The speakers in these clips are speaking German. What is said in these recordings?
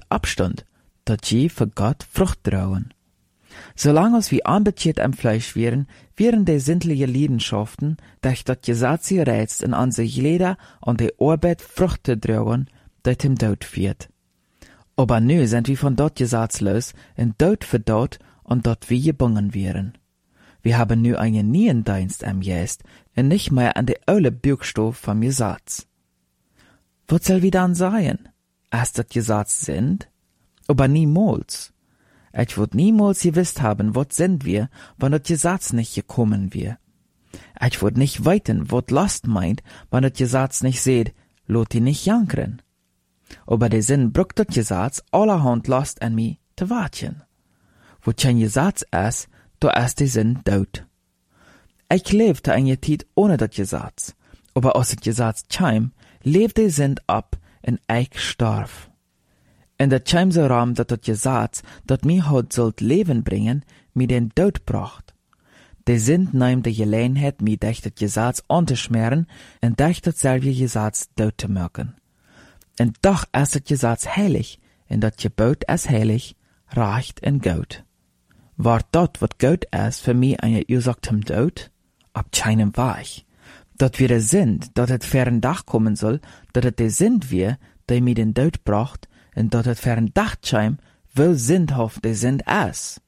Abstand, dat je für Gott Frucht trauen. Solange als wir ambitioniert am Fleisch wären die sinnliche Leidenschaften, durch dat Gesetz reizt in unsere Glieder und die Arbeit Frucht zu trauen, dat dem Tod führt. Aber nu sind wir von dort Gesetz los, in Tod für dort und dort wir gebunden wären. Wir haben nu einen neuen Dienst am Geist und nicht mehr an die alte Bürgstoff vom Gesetz. Was soll wir dann sein? Erst das Gesetz sind? Aber niemals. Ich würd niemals gewusst haben, was sind wir, wenn das Gesetz nicht gekommen wär. Ich würd nicht weiten, was Last meint, wenn das Gesetz nicht seht, lot die nicht jankern. Aber der Sinn bruckt das Gesetz allerhand Last an mich zu warten. Wo kein Gesetz ist, da ist der Sinn tot. Ich lebte eine Zeit ohne das Gesetz, aber aus das Gesetz kam, lebt der Sinn ab und ich starb. Und das kam so ram, dass das Gesetz, das mir heute sollt Leben bringen, mir den Tod bracht. Der Sinn nahm die Gelegenheit, mir durch das Gesetz anzuschmieren und durch das selbe Gesetz tot zu machen. Und doch ist das Gesetz heilig, und das Gebot ist heilig, recht und gut. War dort, was gut ist, für mich eine Ursache zum Tod? Ab keinem Weg. Dat wir der Sinn, dat het fern Dach kommen soll, dat het der Sinn wir, der mir den Tod bracht, und dat het fern Dach scheim, wo sinnhaft der Sinn ist.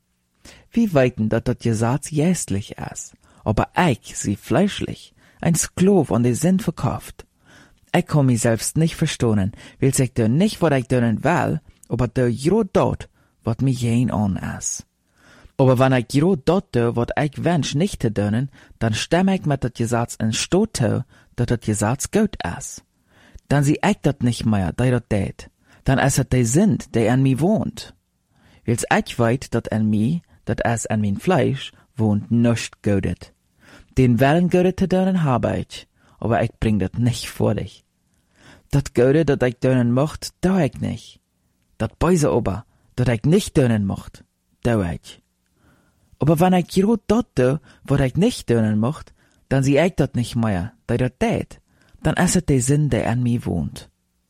Wir weiten, dat das Gesetz geistlich ist, aber ich, sie fleischlich, ein Sklav an der Sinn verkauft. Ich kann mich selbst nicht verstehen, will ich dir nicht, was ich tun will, aber der jo dort, wat mir jen an ist. Aber wenn ich jo dort tue, wat ich wünsch nicht zu tun, dann stimme ich mit das Gesetz in Stot zu, dat das Gesetz gut ist. Dann sieh ich dat nicht mehr, der dat tät. Dann ist es der Sinn, der an mir wohnt. Wils ich weit, dat an mir, dat es an mein Fleisch, wohnt nicht Godet. Den Willen Godet zu tun habe ich, aber ich bring dat nicht vor dich. Dat Godet, dat ich tun mocht, tue ich nicht. Dat Böse aber, dat ich nicht tun mocht, tue ich. Aber wenn ich jo dort tue, wat ich nicht tun mocht, dann sieh ich dat nicht mehr, der dat tät. Dann ist es der Sinn, der an mir wohnt.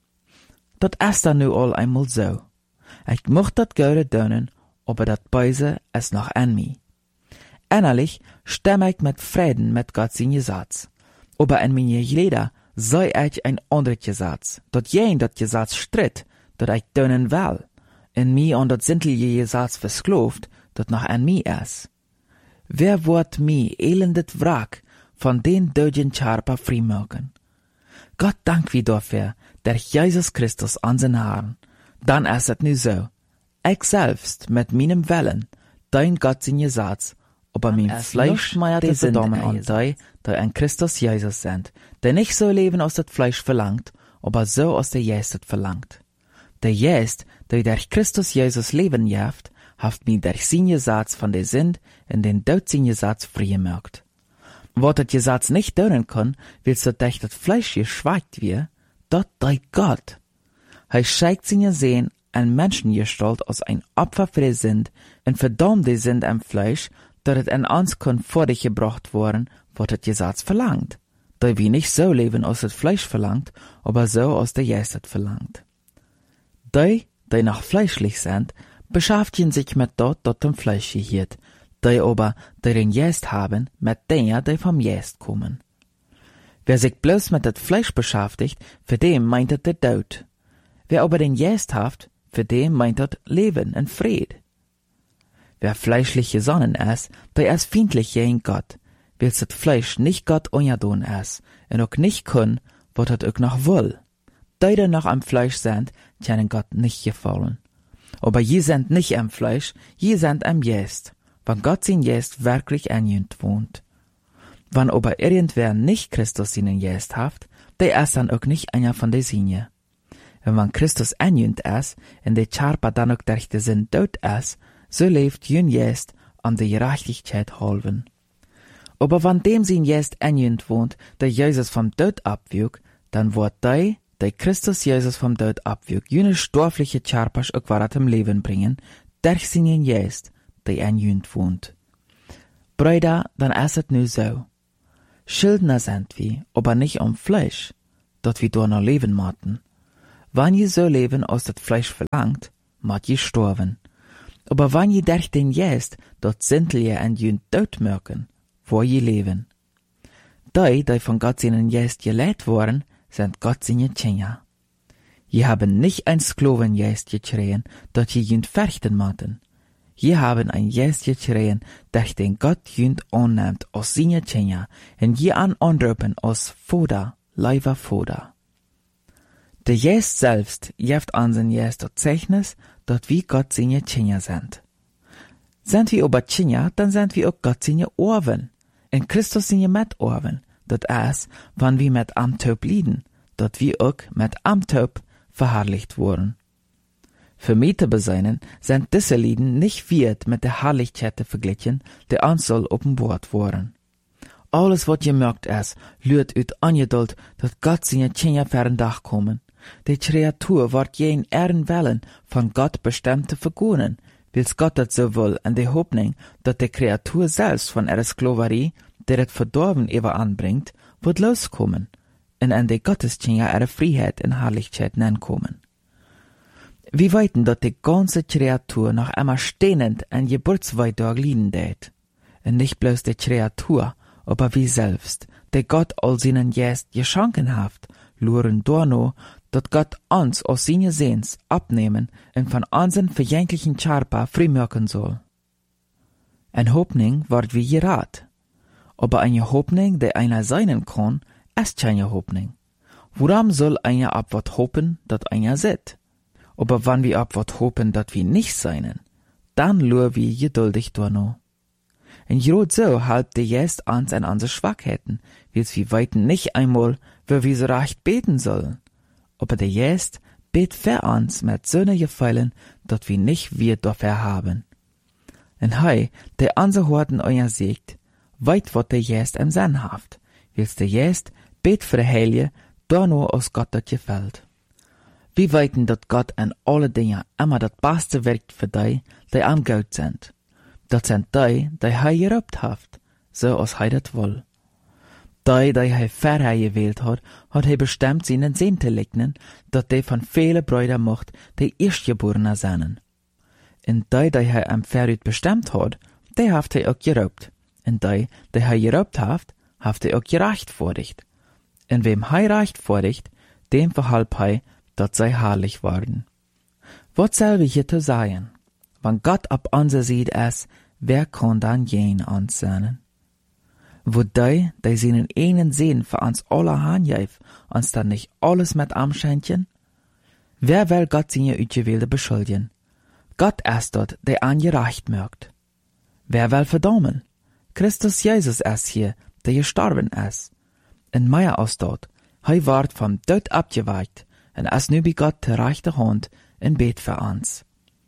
Dat ist dann nu all einmal so. Ich mocht dat Gute tun, aber dat Böse ist noch an mir. Innerlich stimme ich mit Frieden mit Gott sein Gesetz. Aber in meine Glieder sei ich ein anderes Gesetz, dat jen dat Gesetz stritt, dat ich tun will, in mir an dat sinnliche Gesetz versklavt, dat noch an mir ist. Wer wird mir elendet Wrack von den döden Charpa freimachen? Gott dank wie dafür, der Jesus Christus an den Haaren. Dann ist es nu so. Ich selbst mit meinem Willen, dein Gott sein Gesetz, aber mein Fleisch die sind an die in Christus Jesus sind, der nicht so leben aus das Fleisch verlangt, aber so aus der Geist verlangt. Der Geist, der durch Christus Jesus leben jaft, haft mir durch sein Gesetz von der Sünd in den Tod sein Gesetz frei gemacht. Was das Gesetz nicht tun kann, willst du durch das Fleisch geschweigt wir, dort deit Gott. Er schickt seine Sehen an Menschengestalt als ein Opfer für die Sünd und verdammt die Sünd am Fleisch, dass es an uns kann vor dich gebracht worden, was das Gesetz verlangt. Da wir nicht so leben, als das Fleisch verlangt, aber so, als der Geist verlangt. Die noch fleischlich sind, beschäftigen sich mit dort dem Fleisch gehört, die aber, die den Geist haben, mit denen, die vom Geist kommen. Wer sich bloß mit das Fleisch beschäftigt, für den meint es der Tod. Wer aber den Geist hat, für den meint es Leben und Fried. Wer fleischlich gesonnen ist, der ist feindlich gegen Gott, weil das Fleisch nicht Gott ungedon ist und auch nicht kann, was es auch noch will. Die noch am Fleisch sind, können Gott nicht gefallen. Aber je sind nicht am Fleisch, je sind am Geist, wenn Gott sein Geist wirklich an ihnen wohnt. Wenn aber irgendwer nicht Christus seinen Geist hat, der ist dann auch nicht einer von der Sinne. Und wenn Christus an ihnen ist, und der Charpa dann auch durch den Sinn tot ist, so lebt jün Geist an der Gerechtigkeit halben. Aber wenn dem sein Geist an ihnen wohnt, der Jesus vom Tod abwürgt, dann wird der Christus Jesus vom Tod abwürgt, jene stoffliche Charpas auch wieder zum Leben bringen, durch seinen Geist, der an ihnen wohnt. Brüder, dann ist es nu so. Schuldner sind wir, aber nicht am Fleisch, dat wir da noch leben mochten. wann je so leben, als das Fleisch verlangt, mat je sterben. Aber wann je durch den Geist, dort sintel je en jün dood merken, wo je leben. Die von Gott seinen Geist geleitet worden, sind Gott seine Kinder. Je haben nicht ein Sklavengeist gekriegen, dort je jünd verchten maten. Je haben ein Geist gekriegen, durch den Gott jünd annimmt aus seine Kinder, und je an anrufen aus Vater, lieber Vater. Der Geist selbst gibt an sein Geist das Zeichnis, dort wie Gott seine Kinder sind. Sind wir aber Kinder, dann sind wir auch Gott seine Orven. In Christus seine Mitorven, dat ist, wann wir mit am Taub lieden, dat wir auch mit am Taub verherrlicht wurden. Für mich zu beseinen, sind diese Lieden nicht wert mit der Herrlichkeit verglichen, die uns soll offenbart worden. Alles, was je merkt ist, lürt uit angeduld, dat Gott seine Kinder für den Dach kommen. Die Kreatur wird jeden Ehrenwillen von Gott bestimmt zu vergonnen, wils Gott das so will, in der Hoffnung, dat die Kreatur selbst von ihrer Sklaverei, der das Verdorben über anbringt, wird loskommen, und in die Gotteskinder ihre Freiheit und Herrlichkeit kommen. Wir weiten, dass die ganze Kreatur noch einmal stehnend an Geburtsweitag liegen dät. Und nicht bloß die Kreatur, aber wir selbst, die Gott all seinen Geist geschenken haft, luren dorno, dat Gott uns aus seine Sehns abnehmen und von unseren verjänglichen Charpa freimerken soll. Ein Hoffnung wird wie gerat. Aber eine Hoffnung, die einer sein kann, ist keine Hoffnung. Woran soll einer ab wat hoffen, dat einer sieht? Aber wenn wir ab wat hoffen, dat wir nicht seinen, dann lur wir geduldig dorno. Und gerade so halt der Geist uns an unsere Schwachheiten, wils wir weiten nicht einmal, wo wir so recht beten sollen. Aber der Geist bet für uns mit so ne Gefallen, dat wir nicht wir dafür haben. Und hei, der unser Horten euer siegt, weit wat der Geist im Sinn haft, wils der Geist bet für Heilige, da nur aus Gott dat gefällt. Wir weiten, dat Gott an alle Dinge immer dat Beste wirkt für die am Gott sind. Dat sind die hei gerobt haft, so als hei dat will. Die hei vorher gewählt hat hei bestimmt seinen Sinn zu legnen, dat die von viele Brüder mocht, die Erstgeborene seien. Und die hei am Vorut bestimmt hat, die haft hei auch gerobt. Und die hei gerobt haft hei auch gerechtfertigt. Und wem hei rechtfertigt, dem verhalb hei, dat sei herrlich worden. Was soll wir hier zu sagen? Wenn Gott ab unser sieht es, wer kann dann jen uns sein? Wo die seinen einen Sinn für uns alle hanjäf, uns dann nicht alles mit amschenchen? Wer will Gott seine Utgewählte beschuldigen? Gott ist dort, der angerecht mögt. Wer will verdammen? Christus Jesus ist hier, der gestorben ist. In Meier aus dort, hei ward vom Tod abgeweicht, und ist nu bei Gott der rechte Hand in Bet für uns.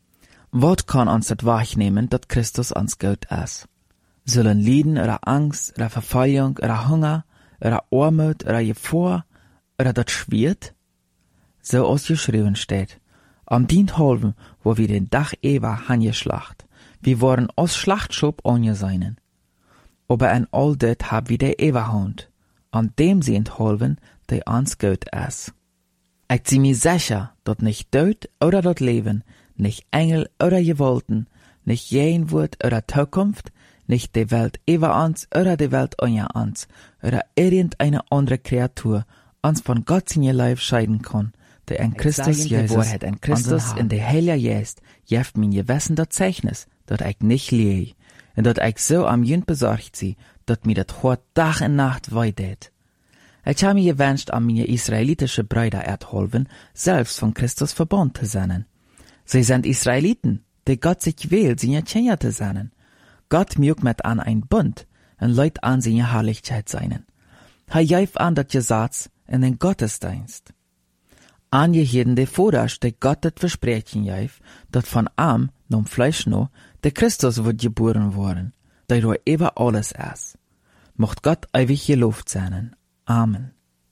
Wat kann uns das wahrnehmen, dat Christus uns Gott ist? Sollen Leiden oder Angst oder Verfolgung oder Hunger oder Armut oder Gefahr oder dat schwert? So als geschrieben steht, am dient halben, wo wir den Dach Eva hangeschlacht, wir waren aus Schlachtschub angeseinen. Aber an all dat hab wir der Eva-Hand, an dem sie enthalben, der uns Gott ist. Ich zieh mir sicher, dat nicht Tod oder dat Leben, nicht Engel oder Gewalten, nicht Jenwort oder Zukunft, nicht die Welt über uns oder die Welt unter uns oder irgendeine andere Kreatur uns von Gott seine Leib scheiden kann, der in Christus Jesus, in Christus in der Heilige Geist, jeft mir Gewissen das Zeichnis, dat ich nicht lehe, und dat ich so am Jünd besorgt sie, dat mir dat Hort Tag und Nacht weidet. Ich habe mir gewünscht, an meine israelitische Brüder erdholven, selbst von Christus verbunden zu sein. Sie sind Israeliten, die Gott sich wählt, seine Kinder zu sein. Gott mögt mit an ein Bund, und Leut an seine Herrlichkeit seinen. Er jäuf an dat Gesetz in den Gottesdienst. Angeheben de Vorderst, de Gott das Versprechen jäuf, dat von am, nom Fleisch no, der Christus wird geboren worden, der durch über alles ist. Mocht Gott ewig gelobt sein. Amen.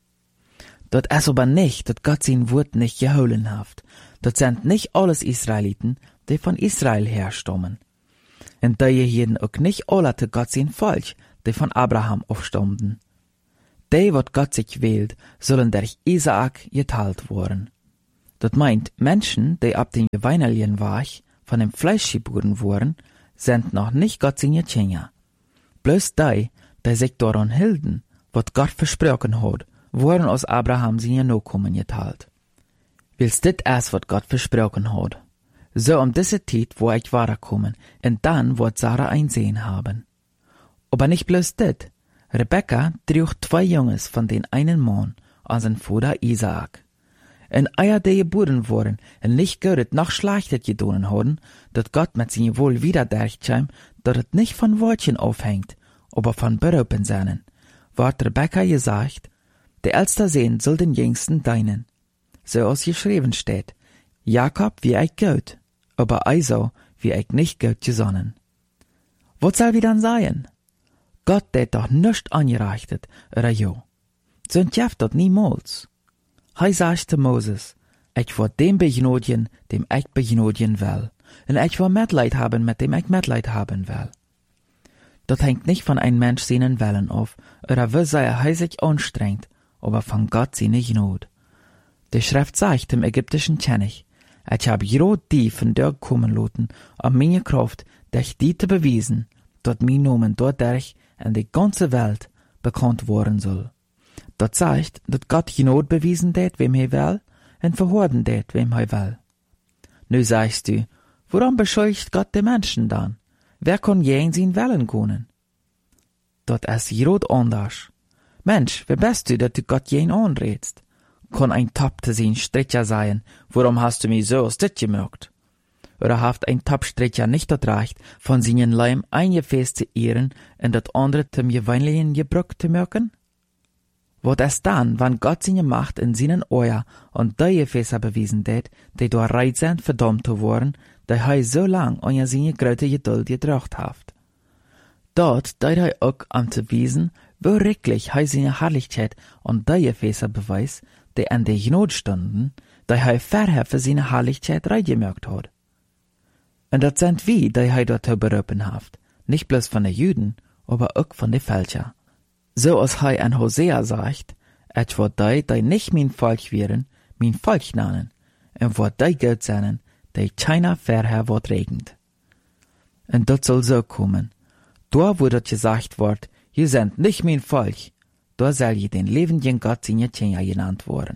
Dat ist aber nicht, dat Gott sein Wort nicht geholen haft. Dat sind nicht alles Israeliten, die von Israel herstammen. Und die jeden auch nicht alle zu Gott sein Volk, die von Abraham aufstammten. Die, wat Gott sich wählt, sollen durch Isaak geteilt worden. Dat meint, Menschen, die ab den Geweinerlien Weich von dem Fleisch geboren wurden, sind noch nicht Gott seine Kinder. Bloß die sich daran hielten, wat Gott versprochen hat, wurden aus Abraham seine Nachkommen geteilt. Wils dit erst wat Gott versprochen hat. So diese Zeit, wo ich weiterkommen, und dann wird Sarah ein Sehen haben. Aber nicht bloß dit. Rebekka trug 2 Junges von den einen Mann an sein Vater Isaak. En eier die geboren worden, en nicht gehört noch schlechtet gedonen haben, dat Gott mit seinem Wohl wieder derchtscheim, dat het nicht von Wortchen aufhängt, aber von Berupen seinen. Ward Rebekka gesagt, der älster Sohn soll den jüngsten deinen. So als geschrieben steht, Jakob wie ich Gott, aber Esau wie ich nicht Gott gesonnen. Was soll wie dann sein? Gott det doch nicht angerechtet, oder jo. So entjeft dat niemals. Hij sagte Moses, ich will dem begnodigen, dem ich begnodigen will, und ich will Mitleid haben, mit dem ich Mitleid haben will. Das hängt nicht von einem Mensch seinen Willen auf, oder wie sehr er sich anstrengt, aber von Gott seine Gnade. Die Schrift sagt dem ägyptischen König, ich hab grad die von dir kommen lassen, um meine Kraft, dich die zu beweisen, dat mein Namen dadurch in die ganze Welt bekannt worden soll. Dat zeigt, dat Gott Gnade bewiesen det, wem er will, en verhorden det, wem er will. Nu sagst du, warum bescheucht Gott die Menschen dann? Wer kann je in sein Willen können? Dat ist grad anders. Mensch, wer bist du, dat du Gott jen anredst? Kann ein Top zu sein Stricher sein, warum hast du mich so aus dit gemerkt? Oder haft ein Top-Stricher nicht dat Recht, von seinen Leim eingefäßt zu ehren, und dat andere zum gewöhnlichen Gebrück zu merken? Wat ist dann, wann Gott seine Macht in seinen Ohren und die Gefäße bewiesen det, die durch Reit sind verdammt zu worden, die er so lang an seine große Geduld gedrückt hat. Dort deit er auch am zu wiesen, wo wirklich er seine Herrlichkeit und die Gefäße beweist, die an der Gnade stunden, die er vorher für seine Herrlichkeit reingemerkt hat. Und das sind wir, die er dazu berufen hat, nicht bloß von den Juden, aber auch von den Fälschern. So als er an Hosea sagt, et wird die nicht mein Volk wären, mein Volk nennen, und wird die Gott sein, die keiner vorher wird regend. Und das soll so kommen. Da, wo das gesagt wird, ihr seid nicht mein Volk, da soll je den lebenden Gott seine Kinder genannt worden.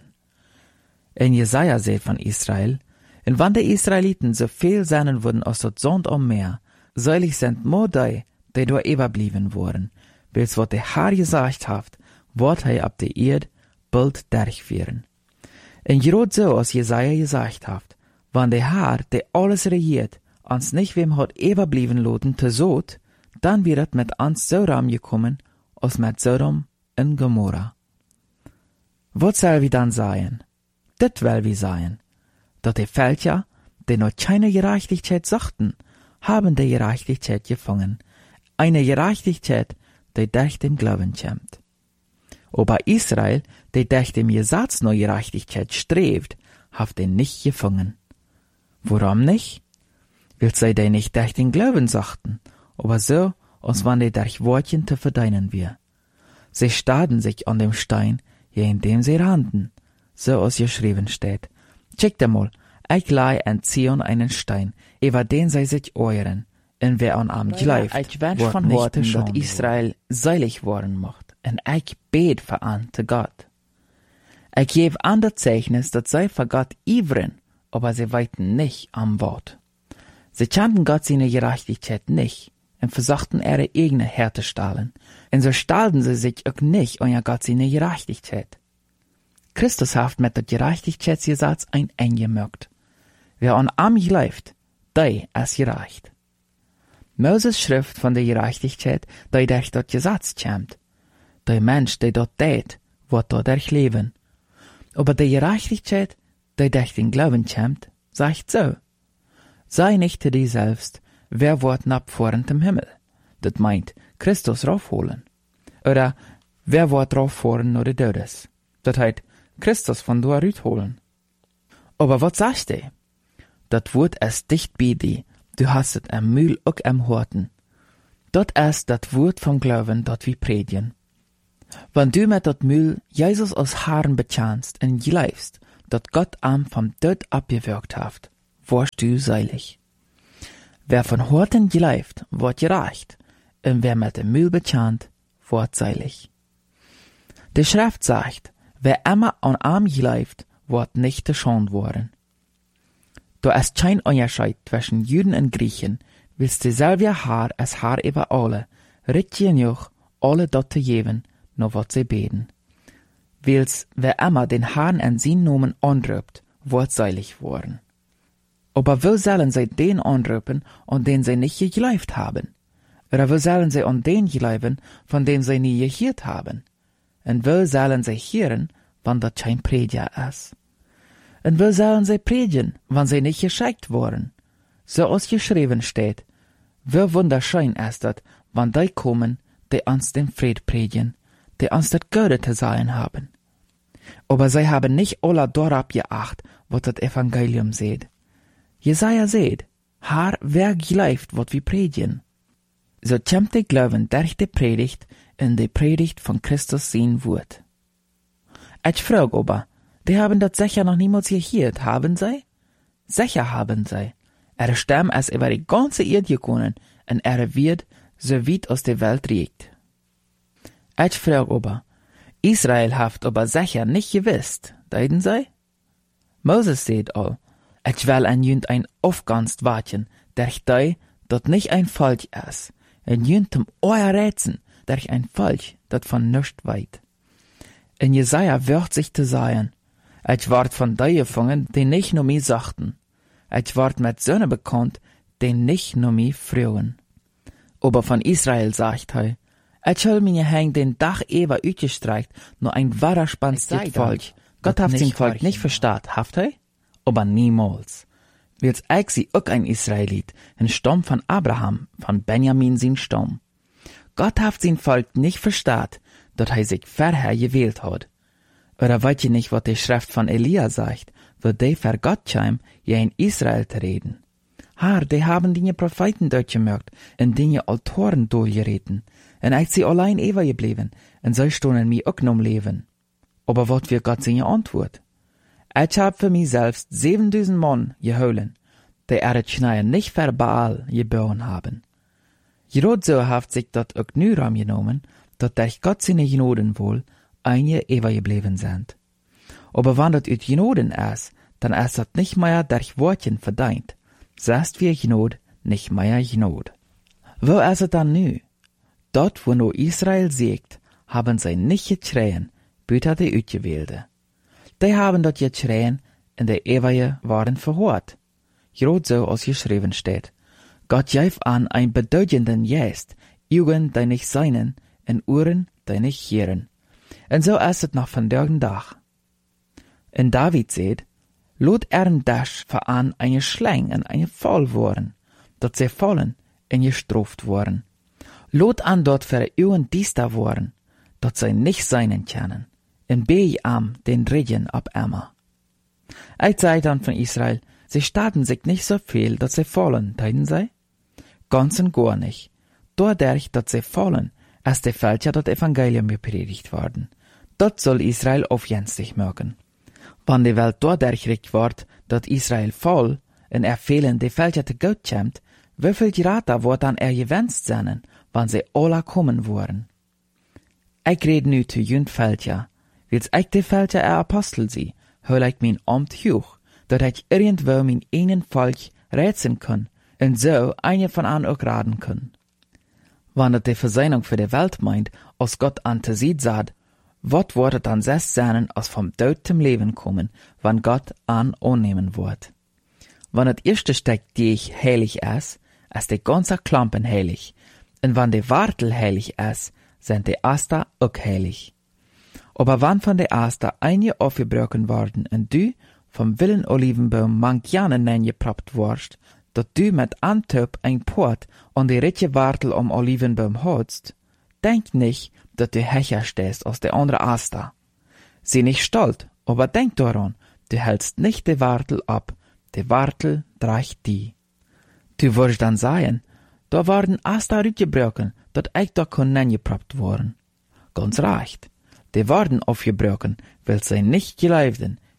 In Jesaja sagt von Israel, und wann die Israeliten so viel sein würden aus das Sand am Meer, selig sind nur die da überblieben wurden, wils wat der Herr gesagt hat, wird er ab der Erde bald durchführen. Und gerade so, als Jesaja gesagt hat, wenn der Herr, der alles regiert, uns nicht wem hat überblieben lassen, zu Sod, dann wird es mit uns Sodom gekommen, als mit Sodom und Gomorra. Was soll wir dann sein? Das will wir sein, dass die Völker, die noch keine Gerechtigkeit suchten, haben die Gerechtigkeit gefangen, eine Gerechtigkeit, die durch dem Glauben kommt. Aber Israel, die durch dem Gesetz nach Gerechtigkeit strebt, hat den nicht gefangen. Warum nicht? Weil sie die nicht durch den Glauben suchten, aber so, als wenn die durch Wortchen zu verdienen wir. Sie starrten sich an dem Stein, je in dem sie rannten, so als geschrieben steht. Checkt einmal, ich leih in Zion einen Stein, über den sie sich euren, und wer an am glaubt, ich wünsch von heute, dass Israel selig worden macht, und ich bet für an zu Gott. Ich gebe an das Zeichnis, dass sie für Gott ivern, aber sie weiten nicht am Wort. Sie kannten Gott seine Gerechtigkeit nicht, und versuchten ihre eigene herzustellen, und so stahlten sie sich auch nicht an Gott seine Gerechtigkeit. Christus hat mit der Gerechtigkeitsgesetz ein eingemerkt. Wer an am glaubt, der ist gerecht. Moses Schrift von der Gerechtigkeit, die durch das Gesetz kommt. Der Mensch, der dort tät, wird dadurch leben. Aber die Gerechtigkeit, die durch den Glauben kommt, sagt so. Sei nicht zu dir selbst, wer wird abfahren zum Himmel? Das meint, Christus raufholen. Oder, wer wird rauffahren nach der Todes? Das heißt, Christus von dort holen. Aber was sagst du? Das Wort ist dicht bei dir. Du hast es am Mühl auch am Horten. Dort ist das Wort vom Glauben, dat wir predigen. Wenn du mit dat Mühl Jesus als Herrn bekennst und glaubst, dat Gott am vom Tod abgewirkt haft, warst du seilig. Wer von Horten geleift, wordt gereicht, und wer mit dem Mühl betjant, wordt seilig. De Schrift sagt, wer immer an arm geleift, wordt nicht geschont worden. Da ist kein Unterschied zwischen Juden und Griechen, willst dieselbe Haar als Haar über alle, richtig genug, alle dort zu geben, nur wat sie beten. Wils wer immer den Herrn en sein Namen anruft, wird seilig worden. Aber wo sollen sie den anrufen, an den sie nicht geglaubt haben? Oder wo sollen sie an den glauben, von dem sie nie gehört haben? Und wo sollen sie hören, wenn das kein Prediger ist? Und wo sollen sie predigen, wenn sie nicht geschickt wurden? So als geschrieben steht, wie wunderschön ist das, wenn die kommen, die uns den Fried predigen, die uns das Gute zu sagen haben. Aber sie haben nicht alle darauf geacht, was das Evangelium seht. Jesaja seht, Herr, wer glaubt, was wir predigen? So kommt die Glauben durch die Predigt in die Predigt von Christus sein wird. Ich frage aber, die haben das sicher noch niemals gehört, haben sie? Sicher haben sie. Stamm ist über die ganze Erde gekommen und wird so weit aus der Welt riecht. Ich frage aber, Israel haft aber sicher nicht gewusst, deuten sie? Moses seht all, ich will an jünd ein aufganst warten, durch die, dat nicht ein Volk ist, en jündem euer Rätsen, durch ein Volk, dat von nichts weit. In Jesaja wird sich zu sagen, ich ward von die gefangen, die nicht nur mich sachten, ich ward mit Söhne bekannt, die nicht nur mich frühen. Aber von Israel sagt er, ich hol mir hängen den Dach ewer utgestreikt, nur ein wahrer spanstig Volk. Gott hat sein Volk nicht verstaat, haft er? Aber niemals. Wils ich sie auch ein Israelit, ein Stamm von Abraham, von Benjamin sein Stamm. Gott hat sein Volk nicht verstaat, dat er sich vorher gewählt hat. Oder wollt ihr nicht, was die Schrift von Elia sagt, wo die für Gott kam, ja in Israel zu reden? Haar, die haben die Propheten durchgemerkt, und die Autoren durchgereden, und ich sie allein ewig geblieben, und so stunden mir auch noch leben. Aber wat wir Gott seine Antwort? Ich hab für mich selbst 7000 Mann geholen, die ihre Schneien nicht für Baal geboren haben. Gerade so haft sich dat auch nu Raum genommen, dat durch Gott seine Genoden wohl einige ewig geblieben sind. Aber wenn dat ut Genoden ist, dann ist dat nicht mehr durch Wortchen verdient. Sagst wir Genod, nicht mehr Genod. Wo ist es dann nu? Dort, wo nur Israel siegt, haben sie nicht geschrien, büter die Utgewählte. Die haben dort geschrien, und die Ewige waren verhört. Gerade so, als geschrieben steht. Gott gab an ein bedeutenden Jest, Augen, die nicht seinen, und Ohren, die nicht hören. Und so ist es noch von dergen Tag. Und David seht, lot Dasch veran eine Schlang und eine Fall worden, dat sie fallen und gestraft worden. Lot an dort für Augen diester worden, dat sie nicht seinen können, und bei am den Regen ab Emma. Ich sei dann von Israel, sie starten sich nicht so viel, dat sie fallen, teiden sie? Ganz und gar nicht. Dadurch, dat sie fallen, ist der Feld ja das Evangelium gepredigt worden. Dort soll Israel aufjenstig mögen. Wann die Welt dadurch regt wird, dat Israel fall, und fehlen die Felder zu Gott kommt, wieviel Gerata wird dann gewünscht sein, wann sie alle kommen wollen? Ich red nu zu jünd Felder, wils ich die Felder Apostel sie, hol ich mein Amt hoch, dat ich irgendwo mein einen Volk rätseln kann, und so eine von an auch raten kann. Wann das die Versöhnung für die Welt meint, als Gott an te sieht sagt, wat wordt dann selbst sein, als vom Tod zum Leben kommen, wann Gott an annehmen wird? Wann das erste Stück, die ich heilig ist die ganze Klampen heilig, und wann die Wartel heilig ist, sind die Aster auch heilig. Aber wann von der Aster einige aufgebrochen worden und du vom willen Olivenbaum mankianen neingeproppt wirst, dat du mit Antop ein Port an die richtige Wartel am Olivenbaum holst, denk nicht, dat du hecher stehst aus der andere Aster. Sieh nicht stolz, aber denk daran, du hältst nicht die Wartel ab, die Wartel dreigt die. Du wirst dann sagen, da waren Aster rütgebrochen, dat ich da kon neingeproppt worden. Ganz recht, die waren aufgebrochen, weil sie nicht geleibten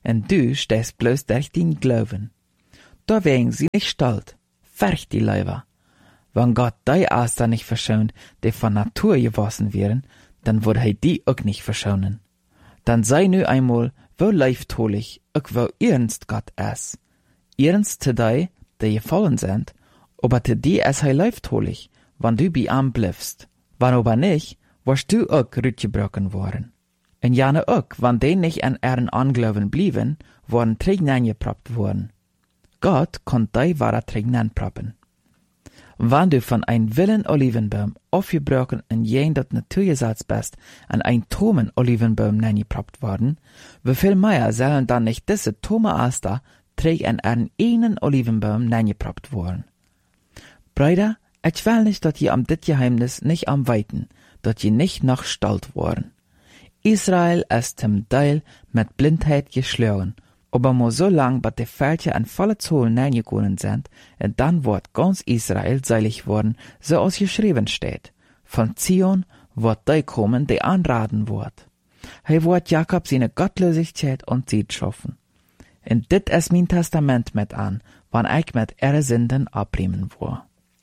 en du stehst bloß durch den Glauben. Da wegen sie nicht stolz, ferch die Leiber. Wenn Gott die Aster nicht verschont, die von Natur gewassen wären, dann würde die auch nicht verschonen. Dann sei nu einmal, wo leiftolig, auch wo ernst Gott ist. Ernst zu die gefallen sind, aber zu die ist leiftolig, wenn du bei ihm bliffst. Wenn aber nicht, wirst du auch rütgebrochen worden. En jane auch, wenn die nicht an ihren Anglauben blieben, worden Trägen angeproppt worden. Gott konnte die wahre Trägen anproppen. Wenn du von ein Willen Olivenbaum aufgebrochen in jen dat Naturgesetz bist, an ein Tomen Olivenbaum angeproppt worden, wieviel mehr sollen dann nicht diese Tome Aster Träg an einen Olivenbaum angeproppt worden? Brüder, ich will nicht, dass ihr am dit Geheimnis nicht am weiten, dass ihr nicht noch stolz worden. Israel ist zum Teil mit Blindheit geschlagen, aber mo so lang, bis die Völker an volle Zoll hineingegangen sind, und dann wird ganz Israel seilig worden, so als geschrieben steht. Von Zion wird die kommen, die anraten wird. Wird Jakob seine Gottlosigkeit und Zeit schaffen. Und dit ist mein Testament mit an, wann ich mit ihre Sünden abnehmen will.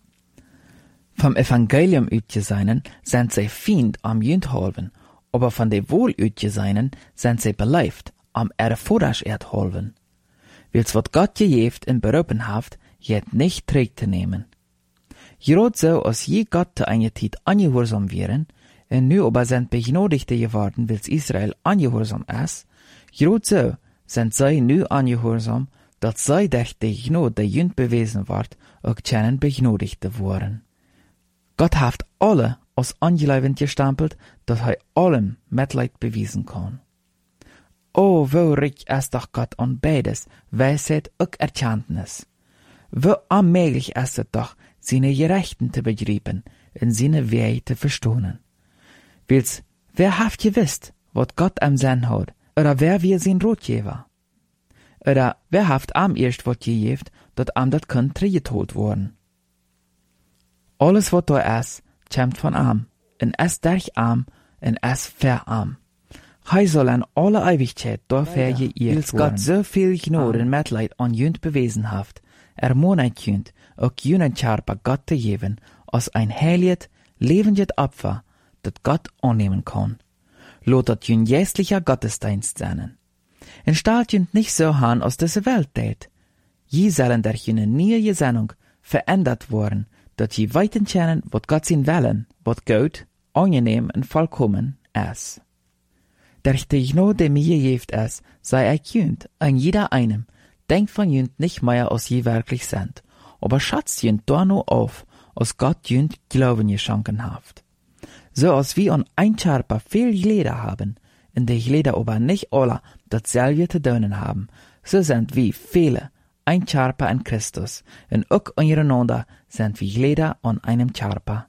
Vom Evangelium utgeseinen sind sie Feind am Jündhalven, aber von de wohl utgeseinen sind sie beleift am ihre Vorrasch erdhalven. Wils wat Gott gejeft in berupen haft, jet nicht trägt zu nehmen. Gerade so, als je Gott zu einer Zeit angehorsam wären, und nu aber sind begnadigte geworden, wils Israel angehorsam ist, gerade so sind sie nu angehorsam, dass sie durch die Gnade der Jünd bewiesen ward, auch kennen begnadigte worden. Gott haft alle als angelevend gestempelt, dass allem Mitleid bewiesen kann. Oh, wo reich ist doch Gott an beides, Weisheit und Erkenntnis. Wo unmöglich ist es doch, seine Gerechten zu begreifen, und seine Wege zu verstehen. Wils, wer haft gewusst, was Gott am Sinn hat, oder wer wir sein Rotgeber? Oder wer haft am erst was gegeben, dat am dat kann trägetod worden? Alles, was da ist, kommt von am, und ist durch am, und ist für am. Hij soll an alle Ewigkeit dafür geehrt werden. Wils Gott so viel Gnade und Mitleid an Jünd bewiesen haft, ermahnt Jünd, auch jenen Charpa Gott zu geben, als ein heiliges, lebendes Opfer, das Gott annehmen kann. Lot dat Jünd jästlicher Gottesdienst sein. Und stellt Jünd nicht so han, als diese Welt tät. Je sollen durch jene neue Gesinnung verändert worden, dass je weiten kennen, was Gott sein Willen, was gut, angenehm und vollkommen ist. Durch die Gnade, die mir gegeben ist, sei ich Jünd, an jeder einem, denkt von Jünd nicht mehr, als je wirklich sind, aber schatzt Jünd da nur auf, als Gott Jünd Glauben geschenken hat. So als wir an ein Charpa viel Glieder haben, in die Glieder aber nicht alle dasselbe zu tun haben, so sind wir viele, ein Charpa in Christus, und auch untereinander sind wir Glieder an einem Charpa.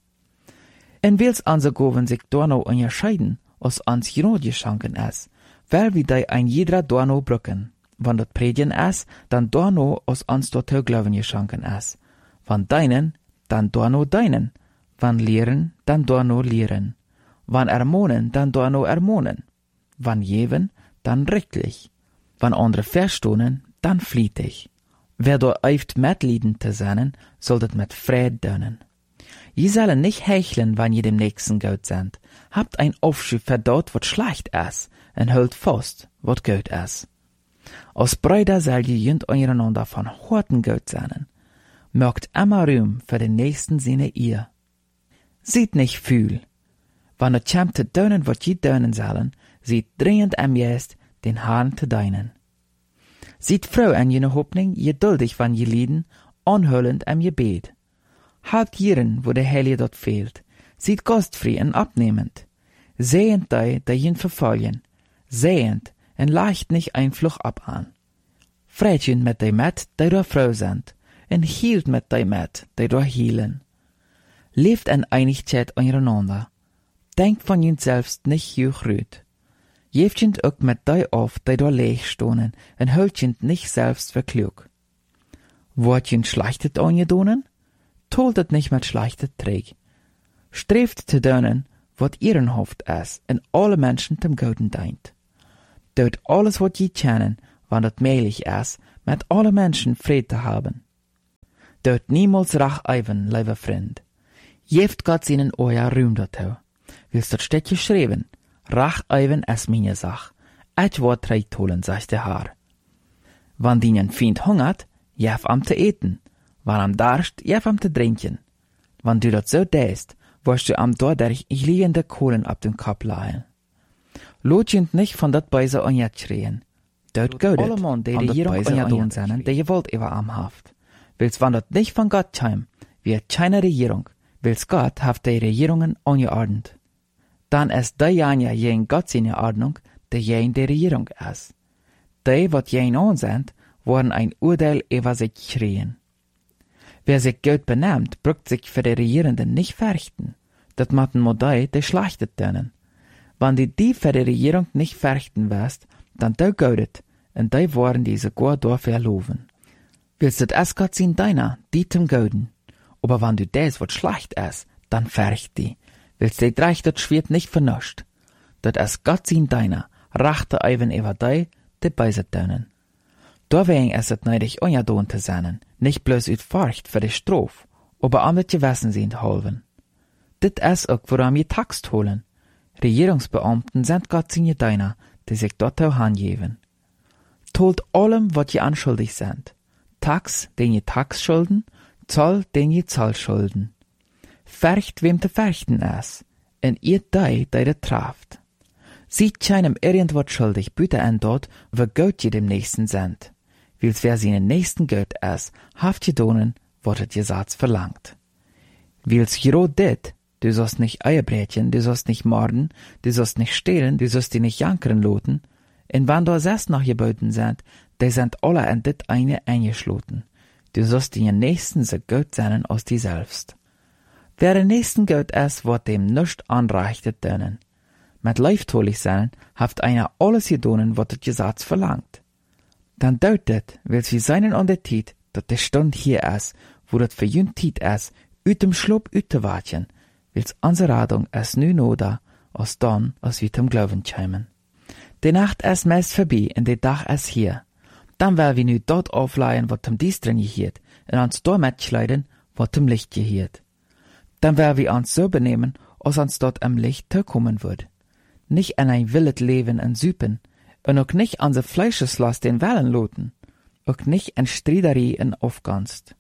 Und wils unsere Gaben sich da noch unterscheiden, als ans Gnade geschenken ist, weil wir die ein jeder da noch brücken. Wenn das Predigen ist, dann da noch als ans dort Glauben geschenken ist. Wenn deinen, dann da noch deinen. Wenn lehren, dann da noch lehren. Wenn ermahnen, dann da noch ermahnen. Wenn geben, dann rechtlich. Wenn andere verstohnen, dann flietig. Wer da eift mitleiden zu sein, soll das mit Frieden tun. Je sollen nicht hecheln, wenn je dem Nächsten gut sind. Habt ein Aufschub für dort, was schlecht ist, und hält fast, was gut ist. Als Brüder soll je jünd untereinander von harten gut sein. Mögt immer Ruhm für den Nächsten seine ihr. Sieht nicht viel. Wenn es kommt zu tun, was je tun sollen, sieht dringend am jest, den Herrn zu dienen. Sieht froh an jene Hoffnung, geduldig, wenn je lieden, anhörend am Gebet. Halt jiren, wo der Heilige dort fehlt. Sieht gastfrei und abnehmend. Sehend die ihn verfolgen. Sehend und leicht nicht ein Fluch ab an. Freitchen mit die Met, die da froh sind. Und hielt mit die Met, die da hielen. Lebt in Einigkeit untereinander. Denkt von ihn selbst nicht juchrüt. Jevtjent auch mit die auf, die da leeg stonen, und höltjent nicht selbst für klug. Wordjent schlechtet angedonen? Toltet nicht mit schlechter Träg. Streeft zu dönen, wat ehrenhaft ist, und alle Menschen zum Guten dient. Tut alles, wat je kennen, wann het möglich ist, mit alle Menschen Frieden zu haben. Dort niemals racheiven, lieber Freund. Jeft Gott seinen euer Ruhm dazu. Willst dort steht geschrieben, racheiven ist meine Sach. Et Wort trägt holen, sagt der Herr. Wann deinen Feind hungert, jef am zu eten. Wann am darst, jef am zu trinken. Wann du dat so deest, wirst du am dadurch liegende Kohlen ab dem Kopf leihen. Lot jünt nicht von dat Beise onjet schreien. Dort gaudet, alle Mann, die Regierung onjet seinen, die gewollt über amhaft. Willst wann dat nicht von Gott heim, wird keine Regierung, willst Gott haft die Regierungen ongeordnet. Dann ist die ja jen Gott seine Ordnung, die jen die Regierung ist. Die, wat jen ansend, worden ein Urteil über sich schreien. Wer sich gut benehmt, brückt sich für die Regierenden nicht fürchten. Dat matten Modei, die schlachtet denen. Wann die für die Regierung nicht fürchten wirst, dann du gaudet, und die worden die sogar dafür loben. Willst du es Gott sein deiner, die zum Gauden. Aber wann du des, wat schlecht ist, dann fürcht die. Willst du dreich dat Schwert nicht vernuscht. Dat es Gott sein deiner, rachte eiven über die beiset denen. Deswegen ist es neidig onjadon zu sein, nicht bloß uit Furcht für die Strof, aber am mit Gewissen sind holven. Dit ist auch, woran je Tax holen. Regierungsbeamten sind Gott seine Diener, die sich dort auch angeben. Tolt allem, wat je anschuldig sind. Tax, den je Tax schulden, Zoll, den je Zoll schulden. Fercht, wem te ferchten ist, en ihr die traft. Sieht keinem irgendwas schuldig, bitte an dort, wo Gott je dem Nächsten sind. Wils wer seinen Nächsten Gott ist, haft je donen, wat het Gesetz verlangt. Wils jero dit, du sollst nicht Eierbrätchen, du sollst nicht morden, du sollst nicht stehlen, du sollst die nicht jankern loten, en wann da selbst noch geboten sind, die sind alle an dit eine eingeschloten. Du sollst den Nächsten so Gott sein aus die selbst. Wer der Nächsten Gott ist, wird dem nicht anreichtet dönen. Mit leiftolig sein, haft einer alles gedonen, wat het Gesetz verlangt. Dann deutet, wils wir seinen an der Tiet, dat der Stund hier ist, wo dat für jünd Tiet ist, uit dem Schlup uit te watchen, wils unsere Radung es nu noda, als dann, als wir zum Glauben kämen. Die Nacht ist meist vorbei, und der Tag ist hier. Dann will wir nu dort aufleihen, wat zum Diestren gehiert, und uns dort mitschleiden, wat zum Licht gehiert. Dann will wir uns so benehmen, als uns dort am Licht kommen wird. Nicht an ein willet Leben en Süpen, und auch nicht an se Fleischeslast den Wellen loten, auch nicht an Striederie en Aufganst.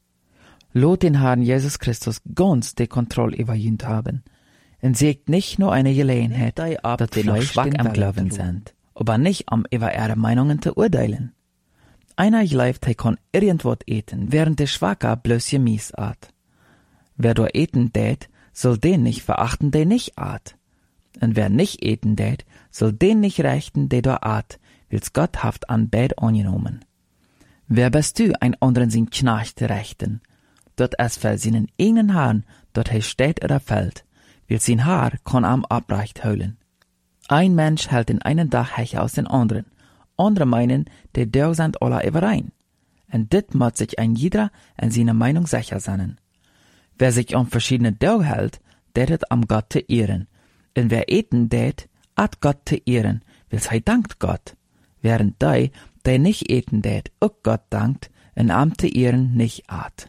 Lot den Herrn Jesus Christus ganz die Kontrolle über jünd haben, und sägt nicht nur eine Gelegenheit, dass die noch schwach am Glauben sind, aber nicht am über ihre Meinungen zu urteilen. Einer gleibt, er kann irgendwas eten, während der Schwacher bloß gemies art. Wer do eten tät, soll den nicht verachten, der nicht art. Und wer nicht eten tät, soll den nicht rechten, der do art, wils Gott haft an beid angenommen. Wer bist du, ein anderen sin Knecht rechten? Dort es für seinen eigenen Haaren, dort he steht oder fällt, will sein Haar kann am abreicht heulen. Ein Mensch hält in einen Dach hech aus den anderen, andere meinen, die Dau sind alle überein. Und dit muss sich ein jeder an seine Meinung sicher sein. Wer sich um verschiedene Dau hält, der het am Gott te ehren. Und wer eten tät, at Gott te ehren, wils he dankt Gott. Während die nicht eten tät, auch Gott dankt, und am te ehren nicht at.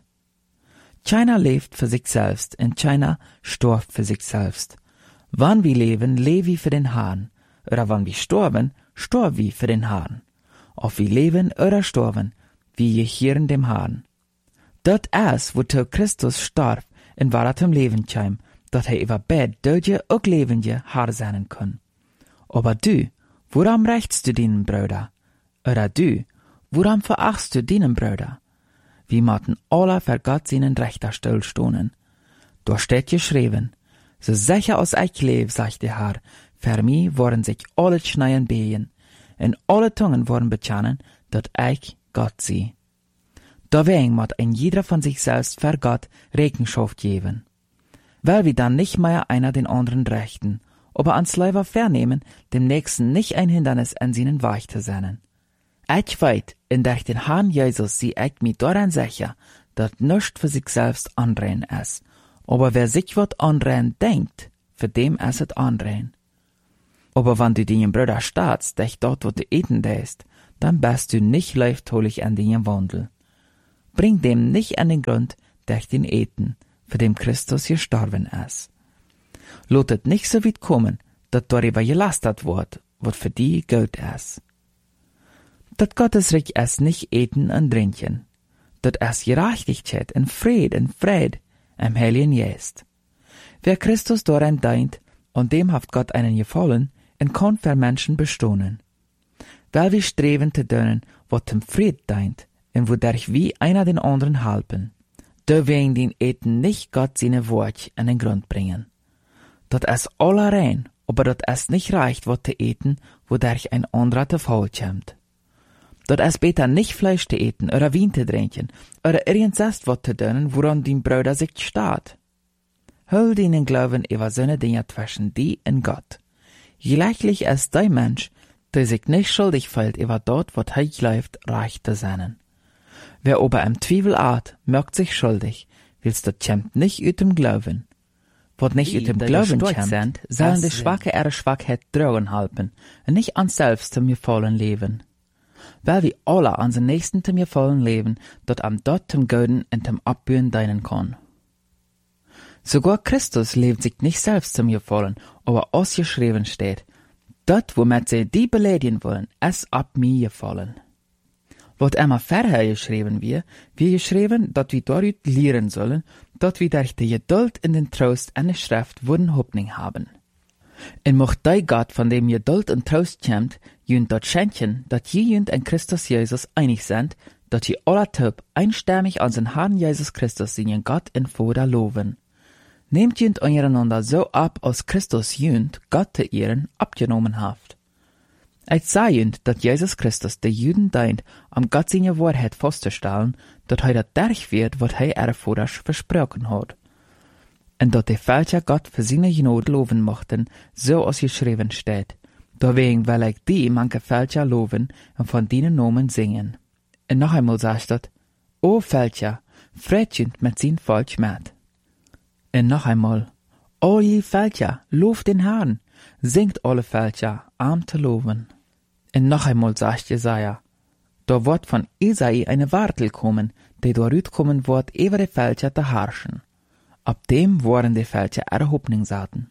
Keiner lebt für sich selbst, und keiner storbt für sich selbst. Wann wir leben, leben wir für den Herrn, oder wann wir sterben, sterben wir für den Herrn. Ob wir leben oder sterben, wir gehören dem Herrn. Dort ist, wozu Christus starb, und war er zum Leben kam, dat er über Bett Dödje auch Lebende Herr sein kann. Aber du, woran rächst du deinen Bruder? Oder du, woran verachtst du deinen Bruder? Wir machten alle für Gott seinen Richterstuhl stohnen. Da steht geschrieben, so sicher als ich lebe, sagt der Herr, für mich wollen sich alle Schneien behen, und alle Zungen wollen bekennen, dass ich Gott sie. Deswegen muss ein jeder von sich selbst für Gott Rechenschaft geben. Weil wir dann nicht mehr einer den anderen rechten, aber ans Leiber vernehmen, dem Nächsten nicht ein Hindernis an seinen Weg zu sein. Ich weiß, in durch den Herrn Jesus sie ich mir daran sicher, dass nichts für sich selbst andrehen ist. Aber wer sich wat andrehen denkt, für dem ist es andrehen. Aber wenn du deinen Bruder staatst, dich dort, wo du eten däst, dann bist du nicht leiftolig an den Wandel. Bring dem nicht an den Grund, durch den Eten, für dem Christus gestorben ist. Lot het nicht so weit kommen, dat darüber gelastet wird, was für die gut ist. Dat Gottesreich ist nicht Eten und Trinken, dat ist Gerechtigkeit und Fried im Heiligen Geist. Wer Christus darin dient, und dem haft Gott einen gefallen, und kann für Menschen bestohnen. Weil wir streben zu tun, was dem Fried dient, und wodurch wir einer den anderen helfen. Da werden den Eten nicht Gott seine Wort an den Grund bringen. Dat ist alle rein, aber dat ist nicht reicht, was zu eten, wodurch ein anderer zu Fall kommt. Dat ist besser nicht Fleisch zu eten, oder Wein zu trinken, oder irgendwas was zu tun, woran dein Bruder sich steht. Hol deinen Glauben über seine Dinge zwischen die und Gott. Gleichlich ist der Mensch, der sich nicht schuldig fühlt über dort, was er glaubt, reich zu sein. Wer aber im Zweifel art, merkt sich schuldig, willst das kommt nicht aus dem Glauben. Was nicht aus dem Glauben kommt, sollen die Schwache ihre Schwachheit drohen halten, und nicht an selbst zum gefallen leben. Weil wir alle an den Nächsten zum gefallen leben, dort am dort zum Göden und zum Abbühen dienen kann. Sogar Christus lebt sich nicht selbst zum gefallen, aber ausgeschrieben steht, dort, womit sie die beleidigen wollen, ist ab mir gefallen. Was immer vorher geschrieben wird geschrieben, dass wir dort lehren sollen, dass wir durch die Geduld in den Trost an der Schrift würden Hoffnung haben. Und mocht der Gott, von dem Geduld und Trost kommt, jünd dort schenken, dass jünd in Christus Jesus einig sind, dass ihr alle Typ einstimmig an den Herrn Jesus Christus seinen Gott in Vater loben. Nehmt jünd eureinander so ab, als Christus jünd Gott zu ehren abgenommen haft. Ich sah jünd, dass Jesus Christus der Juden dient, am Gott seine Wahrheit festzustellen, dass das dadurch wird, was ihre Vater versprochen hat. Und dass die Fälscher Gott für seine Gnade loben mochten, so als geschrieben steht. Deswegen will ich die manche Fälscher loben und von denen Namen singen. Und noch einmal sagt das, O Fälscher, freut jünd mit sein Volk mit. Und noch einmal, O je Fälscher, lobt den Herrn, singt alle Fälscher, arm zu loben. Und noch einmal sagt Jesaja, da wird von Isai eine Wartel kommen, die dort kommen wird, über die Fälscher zu herrschen. Ab dem waren die Fälscher ihre Hoffnung saten.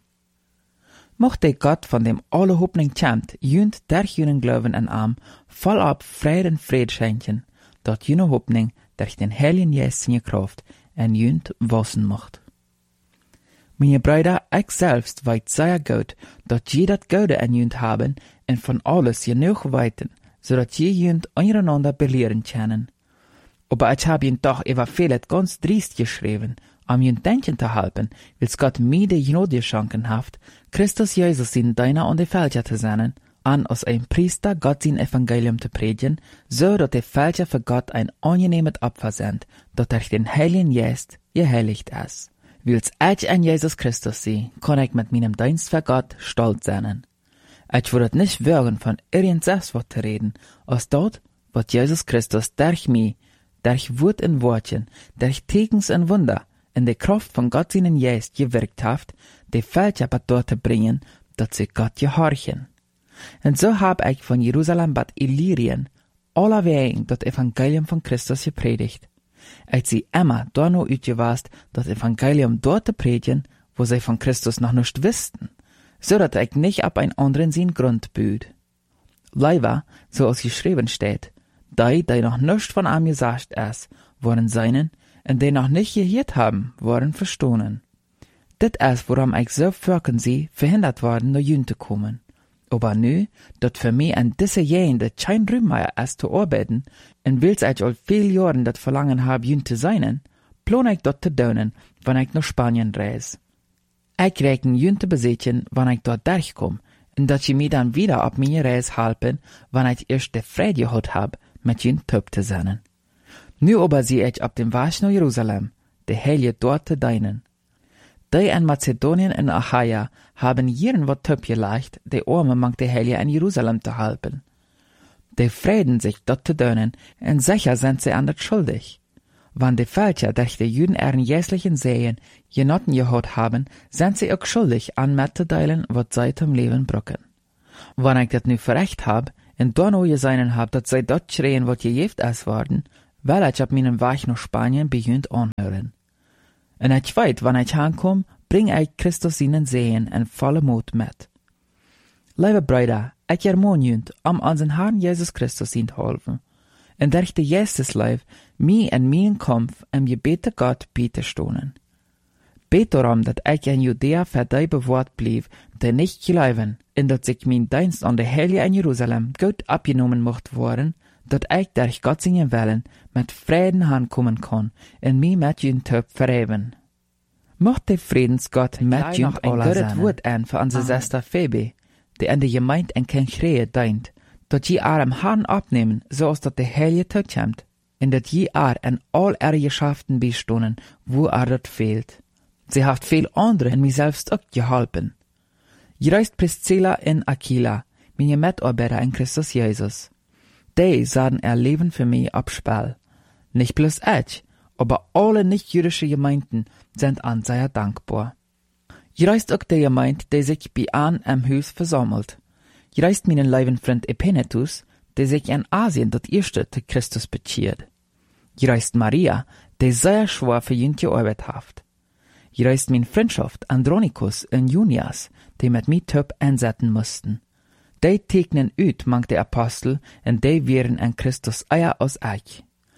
Mocht der Gott, von dem alle Hoffnung kommt, jünd durch jenen Glauben an Arm, voll ab Frieden schenken, dort jene Hoffnung durch den Heiligen Geist seine Kraft en jünd wachsen macht. Meine Brüder, ich selbst weiß sehr gut, dass je das Gute an jünd haben und von alles genug weiten, so dass je jünd einander belehren können. Aber ich habe ihn doch über vieles ganz driest geschrieben, jünd denken zu helfen, wills Gott mir die Gnade geschenken haft, Christus Jesus in deiner und die Fälscher zu sein, an als ein Priester Gott sein Evangelium zu predigen, so dass die Fälscher für Gott ein angenehmes Opfer sind, das durch den Heiligen Geist geheiligt ist. Wills ich an Jesus Christus sehe, kann ich mit meinem Dienst für Gott stolz sein. Ich würde nicht wagen, von irgendwas was zu reden, als dort, was Jesus Christus durch mich, durch Wort und Wortchen, durch Tekens und Wunder, in der Kraft von Gott seinen Geist gewirkt hat, die Fälscher dort zu bringen, dass sie Gott gehorchen. Und so hab ich von Jerusalem bis Illyrien allerwegen das Evangelium von Christus gepredigt. Ich sie immer da noch utgewast, das Evangelium dort zu predigen, wo sie von Christus noch nicht wussten, so dass ich nicht ab ein anderen sein Grund büht. Leider, so als geschrieben steht, die noch nicht von ihm gesagt ist, waren seinen, und die noch nicht gehört haben, waren verstohlen. Das ist, worum ich so fürchten sie, verhindert worden, nach Jünd zu kommen. Aber nu, dat für mich an diese Jahre kein Ruhm mehr ist zu arbeiten, und wills ich all viel Jahren dat Verlangen hab, Jünd zu sein, plan ich dort zu tun, wenn ich nach Spanien reise. Ich rechne Jünd zu besitzen, wenn ich dort durchkomme, und dat sie mir dann wieder auf meine Reise helfen, wenn ich erst die Freude gehabt hab, mit Jünd zu sein. Nu aber sehe ich auf dem Weg nach Jerusalem, die Heilige dort zu dienen. Die in Mazedonien und Achaia haben jeden was töp geleicht, die Arme mang die Heilige in Jerusalem zu helfen. Die freuen sich dort zu dienen, und sicher sind sie an das schuldig. Wenn die Fälscher durch die Juden ihren jährlichen Sehen genotten gehabt haben, sind sie auch schuldig, an mitzuteilen, was sie zum Leben brücken. Wenn ich das nu verrecht hab, En dan hoe je zijn hab, dat zij dat schreien wat je heeft es worden, wel ik op mijn weg naar Spanje begint aanhouden. En ik weet, wanneer ik aankom, breng ik Christus in zegen en volle moed met. Lieve broeder, ik ermaan junt om onze Herrn Jezus Christus in te helpen. En durch de Jezus lijf, mij en mijn kampf en je bete God bij te stonen. Bet daarom dat ik in Judea verder bewaard bleef, te niet geloven, en dat ik mijn dienst aan de Heilige in Jeruzalem goed opgenomen mocht worden, dat ik durch God zijn willen met vrede aankomen kan en mij met junt heb verheven. Mocht de Friedensgott met junt een goed woord aan voor onze zuster Phoebe, die in de gemeente en Kenkree dient, dat je haar am Herrn opnemen, zoals dat de Heilige toekomt, en dat je haar en al ihre Geschäften bestonen, wo dat fehlt. Sie hat veel andere en mijzelf ook geholpen. Je reist Priscilla en Aquila, mijn medarbeiter in Christus Jezus. Die zaten leven für mij op spel. Nicht bloß ich, aber alle nicht-jüdische Gemeinden sind an sehr dankbar. Je reist ook de Gemeinde, die sich bei an am Haus versammelt. Je reist mijn lieben Freund Epenetus, die sich in Asien dat erste te Christus bekeert. Je reist Maria, die sehr schwer für jünt gearbeitet haft. Je reist mijn Freundschaft Andronicus en Junias, die met mij top einsetzen mussten. Die tekenen uit mank de Apostel en die wären en Christus eier aus ich.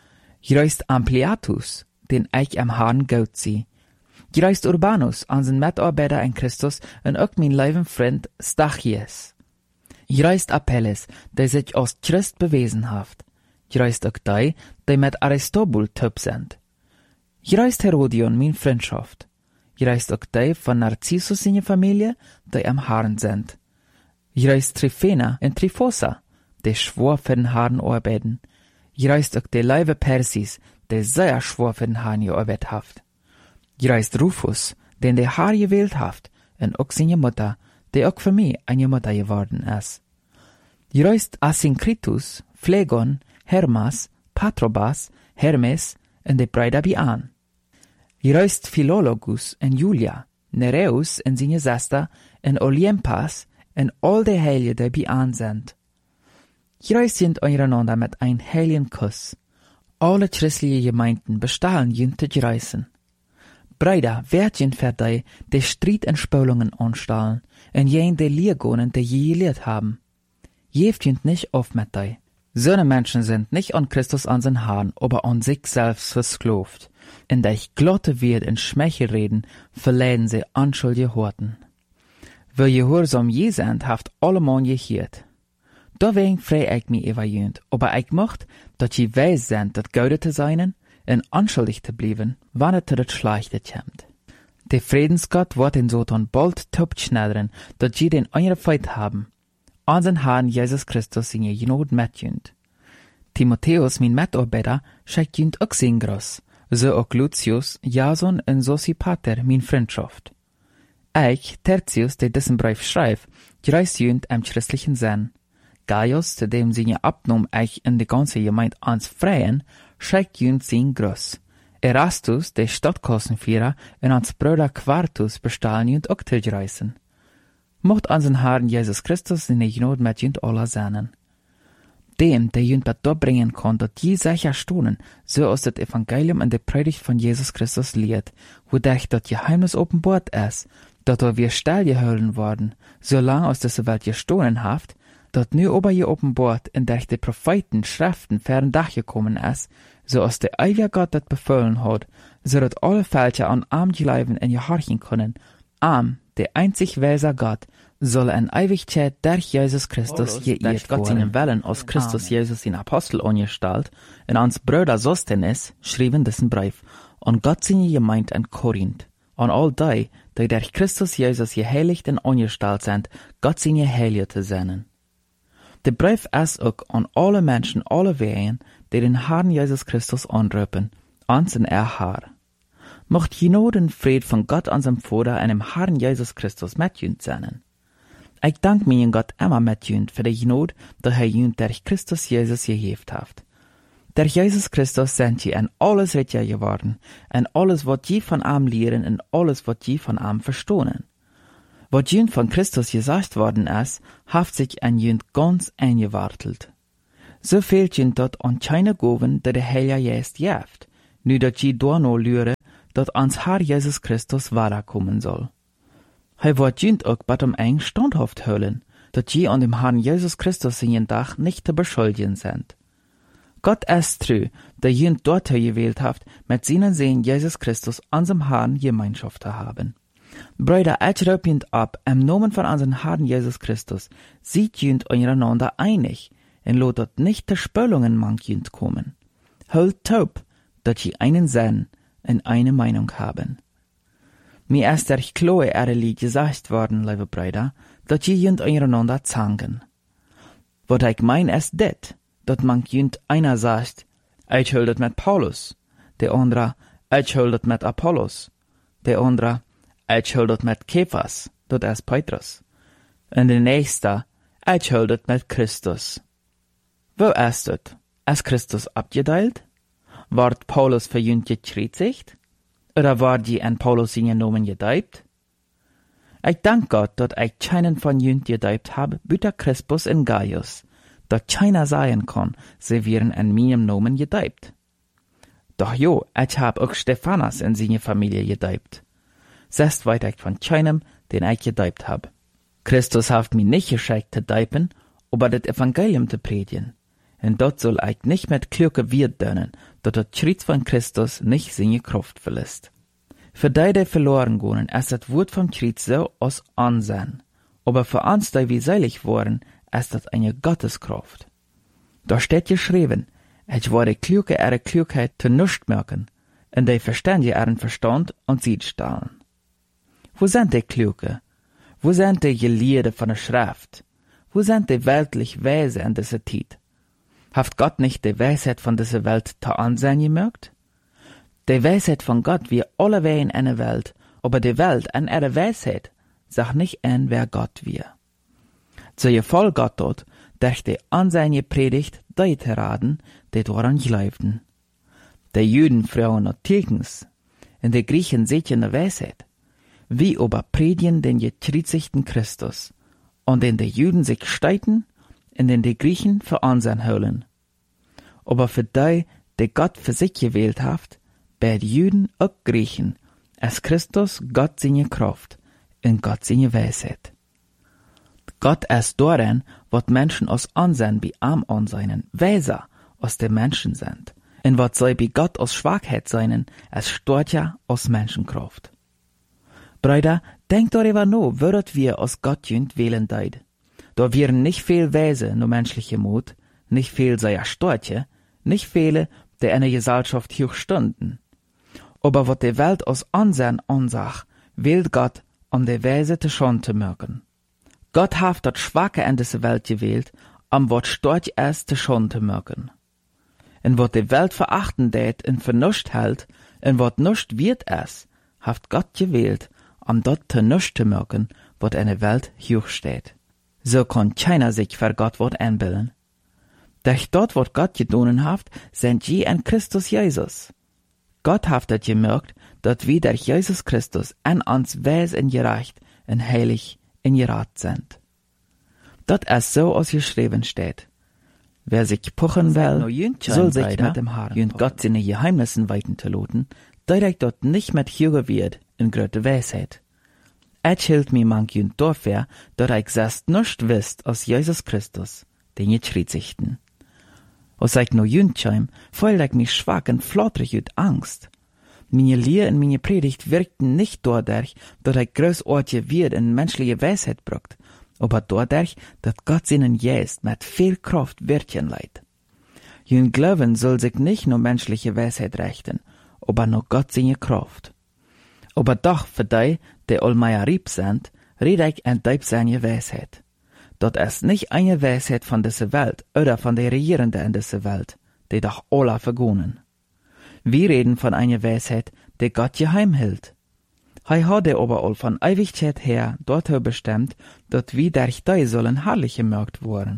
Je reist Ampliatus, den ich am Herrn gut zie. Je reist Urbanus, onze medarbeiter in Christus en ook mijn lieben Freund Stachys. Je reist Apelles, die sich als Christ bewezen haft. Je reist ook die met Aristobul top sind. Je reist Herodion, mijn Freundschaft. Je reist ook die van Narcissus in je familie, die am Herrn sind. Je reist Tryphena en Tryphosa, die schwor für den Herrn arbeiten. Je reist ook die lieve Persis, die sehr schwor für den Herrn gearbeitet haft. Je reist Rufus, den der Herr gewählt haft, en ook zijn Mutter, die ook für mich eine Mutter geworden ist. Je reist Asyncritus, Phlegon, Hermas, Patrobas, Hermes en de Brüder bij aan. Je reist Philologus en Julia, Nereus en zijn zuster en Olympus en al de Heiligen die bij aan zijn. Je reist jint ondereinander met een heiligen Kuss. Alle christelijke Gemeinden bestaan jint te reisen. Brüder, werd jint für die Streit en Spölungen anstellen en jen de Lehrgonen, die je gelehrt haben. Jeft jint nicht auf mit die. Solche Menschen sind nicht an Christus an den Herrn, aber an sich selbst versklavt. In der ich glotte wird in Schmeichel reden, verleiden sie anschuldige Horten. Weil Gehorsam je sind, haft allemal gehiert. Deswegen frei ich mich evaluiert, aber ich mocht, dat je weiß sind, dat Gaude zu sein en anschuldig zu bleiben, wann es zu das Schlechte kommt. Der Friedensgott wird in Sotan bald topschneidern, dat je den andere Feit haben. Unseren Herrn Jesus Christus in je Genot mitjünt. Timotheus, mein Mitarbeiter, schickt jünt auch sein Gruß, so auch Lucius, Jason und Sosipater, mein Freundschaft. Ich, Tertius, der diesen Brief schreibt, reist jünt im christlichen Sinn. Gaius, zu dem seine Abnahme ich in die ganze Gemeinde ans Freien, schickt jünt sein Gruß. Erastus, der Stadtkassenführer, und ans Bruder Quartus bestahlen jünt auch zu reisen. Mocht unseren Herrn Jesus Christus in der Genot mit jünt aller seinen. Dem, der jünt bet bringen kann, dat je sicher stonen, so aus das Evangelium in der Predigt von Jesus Christus lehrt, wodurch dat Geheimnis offenbart ist, dat wir stillgehalten worden, solange aus dieser Welt gestohlen haft, dat nu ober je offenbart in durch die Propheten Schriften fern Dach gekommen ist, so aus der ewige Gott dat befohlen hat, so dat alle Fälscher an arm Gleiben in gehorchen können, arm, der einzig weise Gott, soll in Ewigkeit durch Jesus Christus geehrt Gott seinen Willen aus Christus Jesus in Apostel angestellt, und ans Bruder Sostenes schrieben diesen Brief, an Gott seine Gemeinde in Korinth, an all die durch Christus Jesus geheiligt und angestellt sind, Gott seine Heilige zu senden. Der Brief ist auch an alle Menschen, alle Wehen, die den Herrn Jesus Christus anrufen, ans in Herr. Mocht Genot und Fried von Gott, unserem Vater, und dem Herrn Jesus Christus mit jünt sein. Ich dank meinen Gott immer mit jünt für die Genot, die jünt durch Christus Jesus gegeben hat. Durch Jesus Christus sind je in alles richer geworden, in alles, was je von ihm lehren, und alles, was je von ihm verstohnen. Was jünd von Christus gesagt worden ist, haft sich an jünd ganz eingewartelt. So fehlt jünd dort an keine Goven, der Heilige Geist jeft, nu dat je door no lure, dat ans Herr Jesus Christus kommen soll. Hij wordt jünd ook bat eng standhaft höllen, dat je an dem Herrn Jesus Christus in jen Dach nicht zu beschuldigen sind. Gott ist treu, der jünd dort gewählt haft, mit seinen Sehen Jesus Christus an dem Herrn Gemeinschaft zu haben. Brüder, ich rup jünd ab, im Namen von unseren Herrn Jesus Christus, sieht jünd einander einig, en lot dort nicht der Spöllungen mang jünd kommen. Hört taub, dat je einen Sinn und eine Meinung haben. Mir ist der kloe ehrlich gesagt worden, liebe Brüder, dat je jünd einander zangen. Wat ich mein ist det, dat man jünd einer sagt, ich höldet mit Paulus, der andere, ich höldet mit Apollos, der andere, ich höldet mit Kephas, dat ist Petrus, und der nächste, ich höldet mit Christus. Wo ist het? Ist Christus abgeteilt? Ward Paulus für jünd gekreuzigt? Oder ward die an Paulus in Namen gedeibt? Ich dank Gott, dat ich keinen von jünd gedeibt hab, büter Crispus in Gaius, dat keiner sein kann, sie wären an meinem Namen gedeibt. Doch jo, ich hab auch Stephanas in seine Familie gedeibt. Sest weit ich von keinem, den ich gedeibt hab. Christus haft mir nicht geschickt zu deipen, aber das Evangelium zu predigen. Und dort soll ich nicht mit Klürke wird dönnen, dat der Schritt von Christus nicht seine Kraft verlässt. Für die verloren gehen, ist das Wort vom Schritt so aus Ansehen. Aber für uns, die wir selig waren, ist das eine Gotteskraft. Da steht geschrieben, ich werde Klürke ihre Klugheit zu nichts merken, und die Verständige ihren Verstand und Sied stahlen. Wo sind die Klürke? Wo sind die Gelehrten von der Schrift? Wo sind die weltlich Weise in dieser Zeit? Haft Gott nicht die Weisheit von dieser Welt zu ansehen gemerkt? Die Weisheit von Gott wie alle Wehen in der Welt, aber die Welt an ihre Weisheit sagt nicht an, wer Gott wir. So gefall Gott dort, durch die Ansehen gepredigt, die zu raten, die daran glaubten. Die Juden Frauen und Tekens, und die Griechen sehtchen der Weisheit, wie aber predigen den gekreuzigten Christus, und in die Juden sich streiten, und in die Griechen für Ansehen holen. Aber für die Gott für sich gewählt hat, bei den Juden auch Griechen, als Christus Gott seine Kraft und Gott seine Weisheit. Gott ist darin, was Menschen aus Ansehen bei arm anseinen, weiser aus den Menschen sind, und was sie bei Gott aus Schwachheit seinen, als stärker aus Menschenkraft. Brüder, denkt darüber nach, würdet wir aus Gott jünd wählen deid. Da wären nicht viel Weise nur menschliche Mut, nicht viel sehr Storche, nicht viele, die in der Gesellschaft hoch stunden. Aber was die Welt aus Ansehen ansach, wählt Gott, um die Weise zu schon zu merken. Gott hat das Schwache in dieser Welt gewählt, um was Storch ist zu schon zu merken. Und was die Welt verachten tät und für nichts hält, und was nichts wird es, hat Gott gewählt, um dort zu nichts zu merken, was in der Welt hoch steht. So kann keiner sich für Gott wat einbilden. Durch dort, was Gott getan hat, sind je in Christus Jesus. Gott hat das gemerkt, dass wir durch Jesus Christus an uns weis und gerecht und heilig und gerat sind. Das ist so, als geschrieben steht. Wer sich puchen will, soll sich mit dem Herrn und Gott seine Geheimnissen weiten zu loten, direkt dort nicht mit Jünger wird in große Weisheit. Ich hielt mir manch jünd dafür, dass ich selbst nicht wisst aus Jesus Christus, den gekreuzigten. Als ich noch jünd scheim, fühlte ich mich schwach und flotterig und Angst. Meine Lehre und meine Predigt wirkten nicht dadurch, dass ich großartige Wert und menschliche Weisheit braucht, aber dadurch, dass Gott seinen Geist mit viel Kraft wirken leiht. Jünd Glauben soll sich nicht nur menschliche Weisheit richten, aber nur Gott seine Kraft. Aber doch für die allmeier rieb sind, rede ich ein Deib seine Weisheit. Dort ist nicht eine Weisheit von dieser Welt oder von der Regierenden in dieser Welt, die doch alle vergonnen. Wir reden von einer Weisheit, die Gott geheim hält. Er hat aber all von Ewigkeit her dort bestimmt, dass wir durch die sollen herrlich gemerkt worden.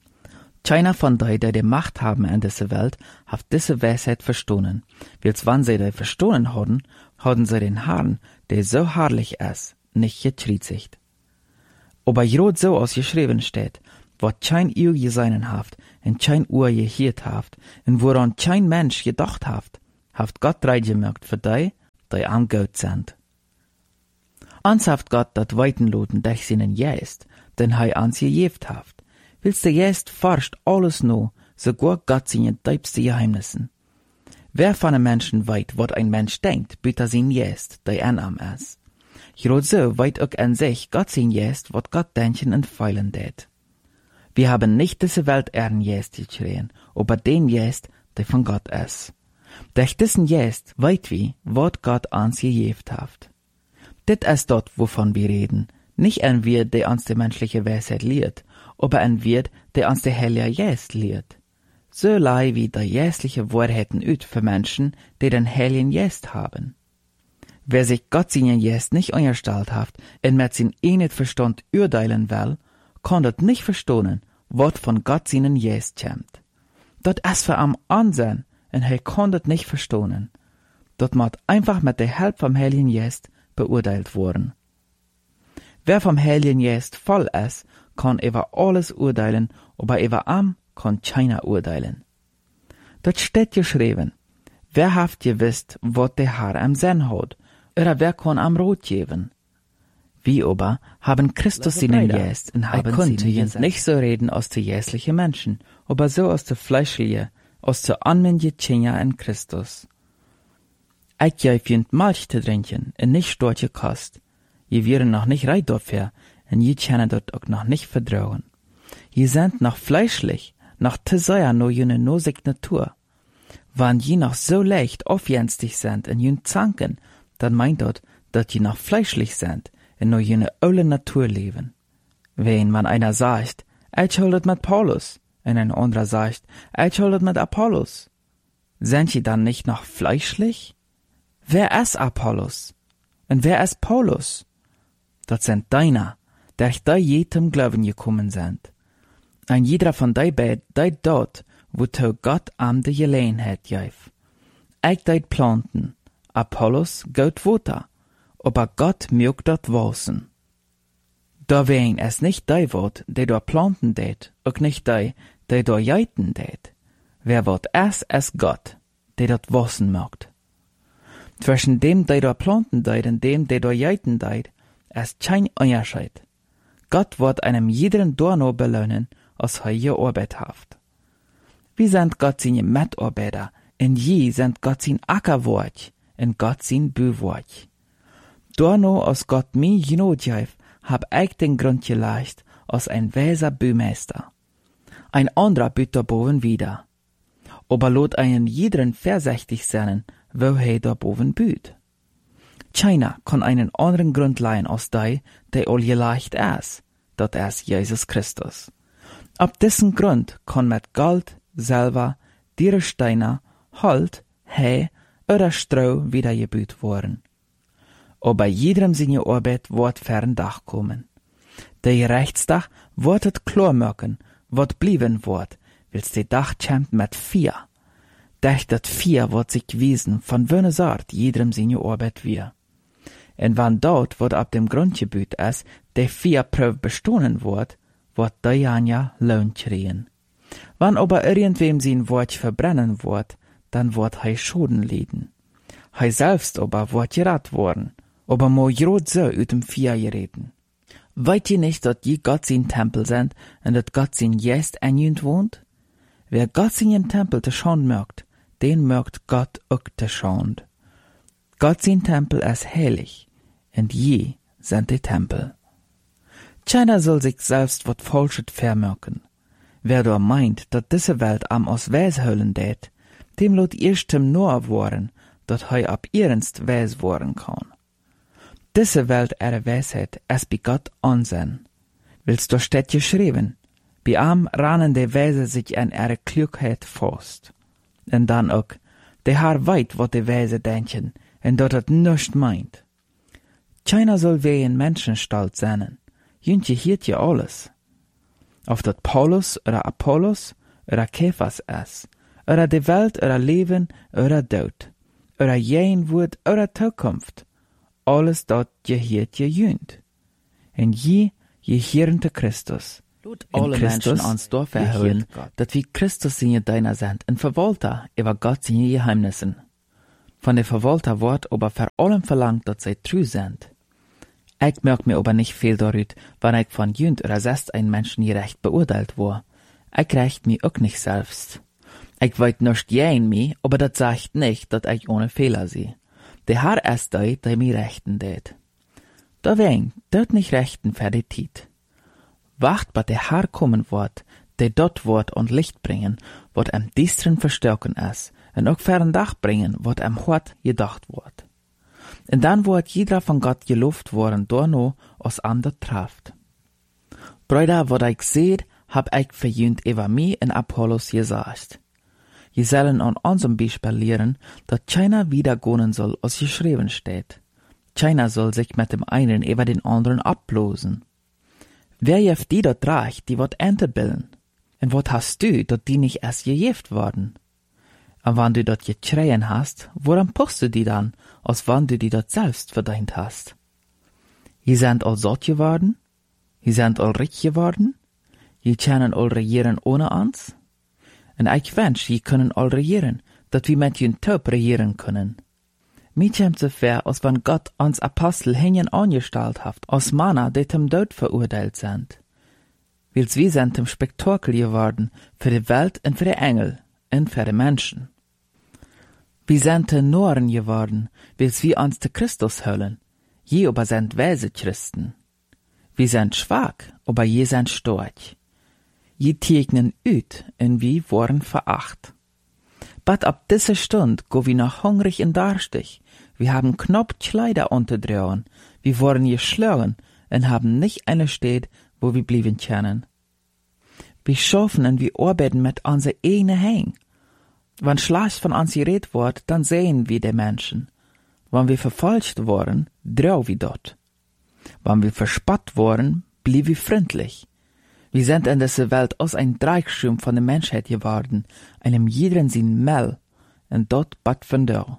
Keiner von die Macht haben in dieser Welt, hat diese Weisheit verstanden. Wils wann sie die verstanden haben, haben sie den Herrn, der so herrlich ist, nicht gekreuzigt. Aber grad so als geschrieben steht, wat kein Eeuw geseinen haft, en kein Uhr gehiert haft, en woran kein Mensch gedacht haft Gott reidgemerkt für die am Gott sind. Ans haft Gott dat Weitenloten durch seinen Geist, den ans gejeft haft. Willst der Geist forscht alles no, sogar Gott seine tiefste Geheimnissen. Wer von einem Menschen weit, wat ein Mensch denkt, büt sein Geist, der am ist. Grad so weit auch an sich Gott sein Geist, wat Gott denken und feilen det. Wir haben nicht diese Welt ehren Geist geschrien, aber den Geist, der von Gott ist. Durch diesen Geist weit wie, wat Gott ans gejeft haft. Dit ist dort, wovon wir reden, nicht ein Wirt, der uns die menschliche Weisheit lehrt, aber ein Wirt, der uns der Heilige Geist lehrt. So lei wie der geistliche Wahrheiten üt für Menschen, die den Heiligen Geist haben. Wer sich Gott seinen Geist nicht unterstellt haft und mit sin nicht Verstand urteilen will, kann das nicht verstehen, wat von Gott seinen Geist kommt. Dat ist für am Ansehen, und kann das nicht verstehen. Dat muss einfach mit der Hilfe vom Heiligen Geist beurteilt worden. Wer vom Heiligen Geist voll ist, kann über alles urteilen, aber über am kann keiner urteilen. Dort steht geschrieben, wer haft gewusst, wat der Herr am Sinn hat, oder wer kann am Rot geben? Wir aber haben Christus seinen Geist und haben konnte nicht so reden aus der jährlichen Menschen, aber so aus der fleischlichen, aus der anmändige Tjenja in Christus. Ich find Milch zu trinken und nicht storche Kost. Je wären noch nicht reit dafür und je können dort auch noch nicht vertrauen. Je sind noch fleischlich, noch zu sehr no jene nosig Natur. Wann je noch so leicht aufjenstig sind in jün Zanken, dann meint dort, dass je noch fleischlich sind und no jene öle Natur leben. Wenn man einer sagt, ich holdet mit Paulus, und ein anderer sagt, ich holdet mit Apollos, sind je dann nicht noch fleischlich? Wer ist Apollos? Und wer ist Paulus? Das sind deiner, der da jedem Glauben gekommen sind. Ein jeder von dei beid dort, wo Gott am de Gelegenheit gif. Ich deit planten, Apollos gaut Water, aber Gott mögt dort wachsen. Da wen es nicht dei Wort, der dort planten det, auch nicht dei, der dort jeiten det. Wer Wort es Gott, der dort wachsen mögt. Zwischen dem, der dort planten deit und dem, der dort jeiten deit, ist kein Unterschied. Gott wird einem jeden Dorno belohnen, als er je Arbeit haft. Wir sind Gott seine Mitarbeiter, und je sind Gott sein Ackerwort, und Gott sein Büwort. Dorno, als Gott mir genotjef, hab ich den Grund geleicht, als ein weiser Bühmeister. Ein anderer büt boven wieder. Aber lot einen jeden vorsichtig sein, wo da boven büt. Keiner kann einen anderen Grund leihen als der all geleicht ist, dat ist Jesus Christus. Ab diesen Grund kann mit Gold, Silber, Dieresteiner, Holz, Heu oder Stroh wieder gebüht worden. Aber jedem seine Arbeit wird fern Dach kommen. Der Gerechtstag wird het klar machen, wat blieben wird, wils der Dach kämmt mit 4. Durch dat 4 wird sich wiesen, von welcher Sort jedem seine Arbeit wir. Und wann dort, wat ab dem Grundgebiet ist, der 4 Prüf bestohlen wird der Janja Lohn kriegen. Wann aber irgendwem sein Wort verbrennen wird, dann wird hei Schoden liden. Hei selbst aber wird gerat worden, aber mo grad so ut dem 4 gereden. Weißt ihr nicht, dass je Gott sein Tempel sind und dass Gott sein Geist in jünd wohnt? Wer Gott seinen Tempel te Schand mögt, den mögt Gott auch te Schand. Gott sein Tempel ist heilig, und je sind die Tempel. Keiner soll sich selbst wat Falsches vermerken. Wer da meint, dass diese Welt am aus Weis höllen det, dem lot erstem nur worden, dat hei ab ernst Weis worden kann. Diese Welt ihre Weisheit ist bei Gott Ansehen. Willst du steht geschrieben, bei am rannen die Weise sich an ihre Klugheit fast. Und dann auch, der Herr weit, wat die Weise denken, und dat het nischt meint. Keiner soll wie ein Menschen stolz sein. Jüntje hiert ja alles. Ob dat Paulus oder Apollos oder Kephas ist, oder die Welt oder Leben oder Tod, oder Jenwort oder Zukunft, alles dort gehiert je jünt. Und je je hieren te Christus. In Christus ans door verhouden, dat wie Christus in je deiner sind, en verwolter über Gott in je Geheimnissen. Von der verwolter wordt aber vor allem verlangt, dat zij true sind. Ich merk mir aber nicht viel darüber, wann ich von jünd oder sest ein Menschen gerecht beurteilt war. Ich recht mich auch nicht selbst. Ich weet nicht gegen mich, aber das sagt nicht, dass ich ohne Fehler sehe. Der Herr ist der mir rechten det. Deswegen, dort nicht rechten für die Tiet. Wacht, bis der Herr kommen wird, der dort wird und Licht bringen, wird am Düsteren verstärken ist, und auch für den Dach bringen, wird am Hort gedacht wird. Und dann wird jeder von Gott gelobt worden, dorno aus ander traft. Brüder, wat ich seht, hab ich verjünt über mich in Apollos gesagt. Je sollen an unserem Beispiel lehren, dass keiner wieder gehen soll, als geschrieben steht. Keiner soll sich mit dem einen über den anderen ablosen. Wer jeft die dort reich, die wird Ente bilden? Und wat hast du, dat die nicht erst gejeft worden? Und wann du dort geschreien hast, woran puchst du die dann, als wann du die dort selbst verdient hast? Je sind all satt geworden? Je sind all reich geworden? Je können all regieren ohne uns? Und ich wünsch, je können all regieren, dat wir mit jen Taub regieren können. Mir kommt so fair, als wenn Gott uns Apostel hängen angestellt hat, als Männer, die zum Tod verurteilt sind. Weils wir sind zum Spektakel geworden, für die Welt und für die Engel und für die Menschen. Wir sind Noren geworden, weils wir uns zu Christus hüllen, je aber sind weise Christen. Wir sind schwach, aber je sind stark. Je tegnen üt, und wir worden veracht. But ab dieser Stund go wir noch hungrig und darstig. Wir haben knapp Kleider unterdrehen. Wir wurden geschlagen und haben nicht eine Stadt, wo wir blieben können. Wir schaffen und wir arbeiten mit unser eigenen Hängen. Wenn schlecht von uns geredet wird, dann sehen wir die Menschen. Wenn wir verfolgt worden, drehen wir dort. Wenn wir verspott worden, blieben wir freundlich. Wir sind in dieser Welt aus ein Dreieckschirm von der Menschheit geworden, einem jeden sin Mel, und dort bat von da.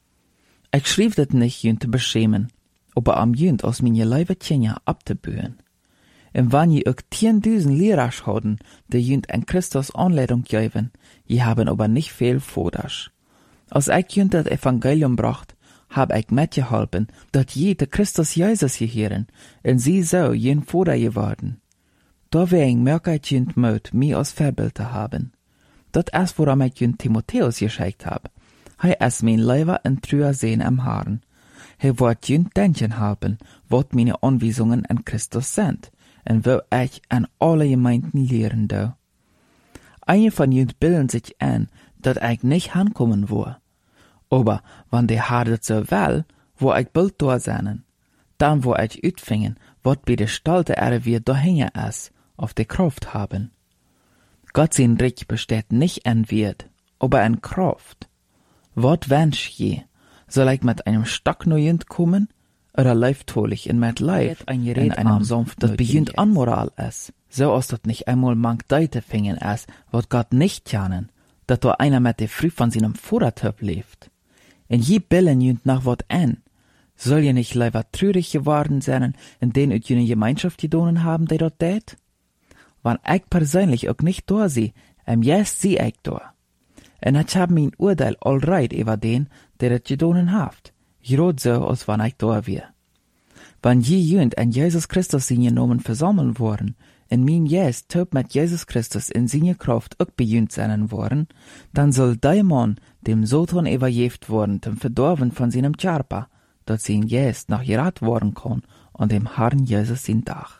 Ich schrieb das nicht, jünd zu beschämen, aber am jünd aus meine Leibe Tjenja abzubühen. Und wenn je auch 10.000 Lehrer schauen, die jünd an Christus Anleitung geben, je haben aber nicht viel Fodasch. Als ich jünd das Evangelium bracht, hab ich mitgeholfen, dass je de Christus Jesus gehören, und sie so jen Foda geworden. Deswegen merke ich jünd Mut, mich als Vorbild zu haben. Das ist, woran ich jünd Timotheus geschickt hab. Er ist mein Leiber und trüher Sehen am Haaren. Er wird jünd denken haben, wat meine Anweisungen an Christus sind, und wo ich an alle Gemeinden lehren do. Einige von jünd bilden sich ein, dass ich nicht ankommen wo. Aber wenn der Herr das so will, wo ich bald da sein, dann wo ich utfingen, wat bei der Stalte wie dahin ist, auf die Kraft haben. Gott sein Reich besteht nicht an Wert, aber an Kraft. Wat wünsch je? Soll ich mit einem Stock neuend kommen? Oder leiftolig in mit Leib in einem Sumpf, das beginnt an Moral ist? So als das nicht einmal mank Deute fingen ist, wat Gott nicht kennen, dat da einer mit der Früh von seinem Vordertöp lebt. In je billen jünd nach wat an. Soll je nicht leider trürig geworden sein, in denen ut jene Gemeinschaft gedonen haben, die dort tät? Wann ich persönlich auch nicht da sie, jetzt sie ich da. Und ich hab mein Urteil allreit über den, der das gedonen haft. Grad so, als wann ich da wär. Wann je jünd an Jesus Christus sie genommen versammeln worden, in mein Jes töp mit Jesus Christus in seine Kraft auch bejünd sein worden, dann soll der Mann dem Satan überjeft worden zum Verdorben von seinem Körper, dat sein Jes noch gerat worden kann an dem Herrn Jesus sein Dach.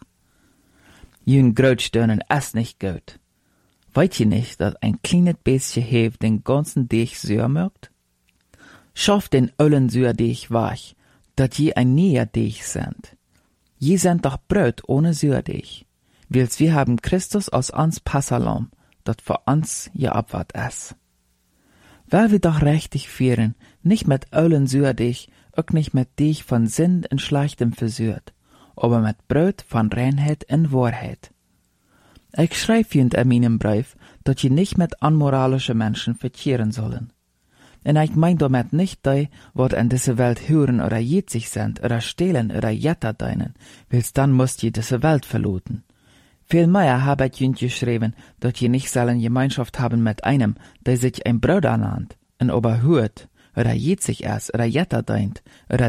Jün Grötstönen ist nicht gut. Weißt ihr nicht, dass ein kleines bisschen Hefe den ganzen Deich süß mögt? Schaff den ollen süß Deich weich, dat je ein näher Deich sind. Je sind doch Brot ohne süß Deich. Weils wir haben Christus als uns Passalam, dat für uns je abwart ist. Weil wir doch richtig führen, nicht mit ollen süß Deich, auch nicht mit Deich von Sinn und Schlechtem versührt, aber mit Brot von Reinheit und Wahrheit. Ich schreibe in meinem Brief, dass je nicht mit unmoralischen Menschen verkehren sollen. Und ich mein damit nicht die, wat in diese Welt hören oder jitzig sind, oder stehlen oder jetter deinen, wils dann musst je diese Welt verloten. Vielmehr habe ich jünd geschrieben, dass je nicht sollen Gemeinschaft haben mit einem, der sich ein Bruder nannt, und oberhört, oder jitzig ist, oder jetter deint, oder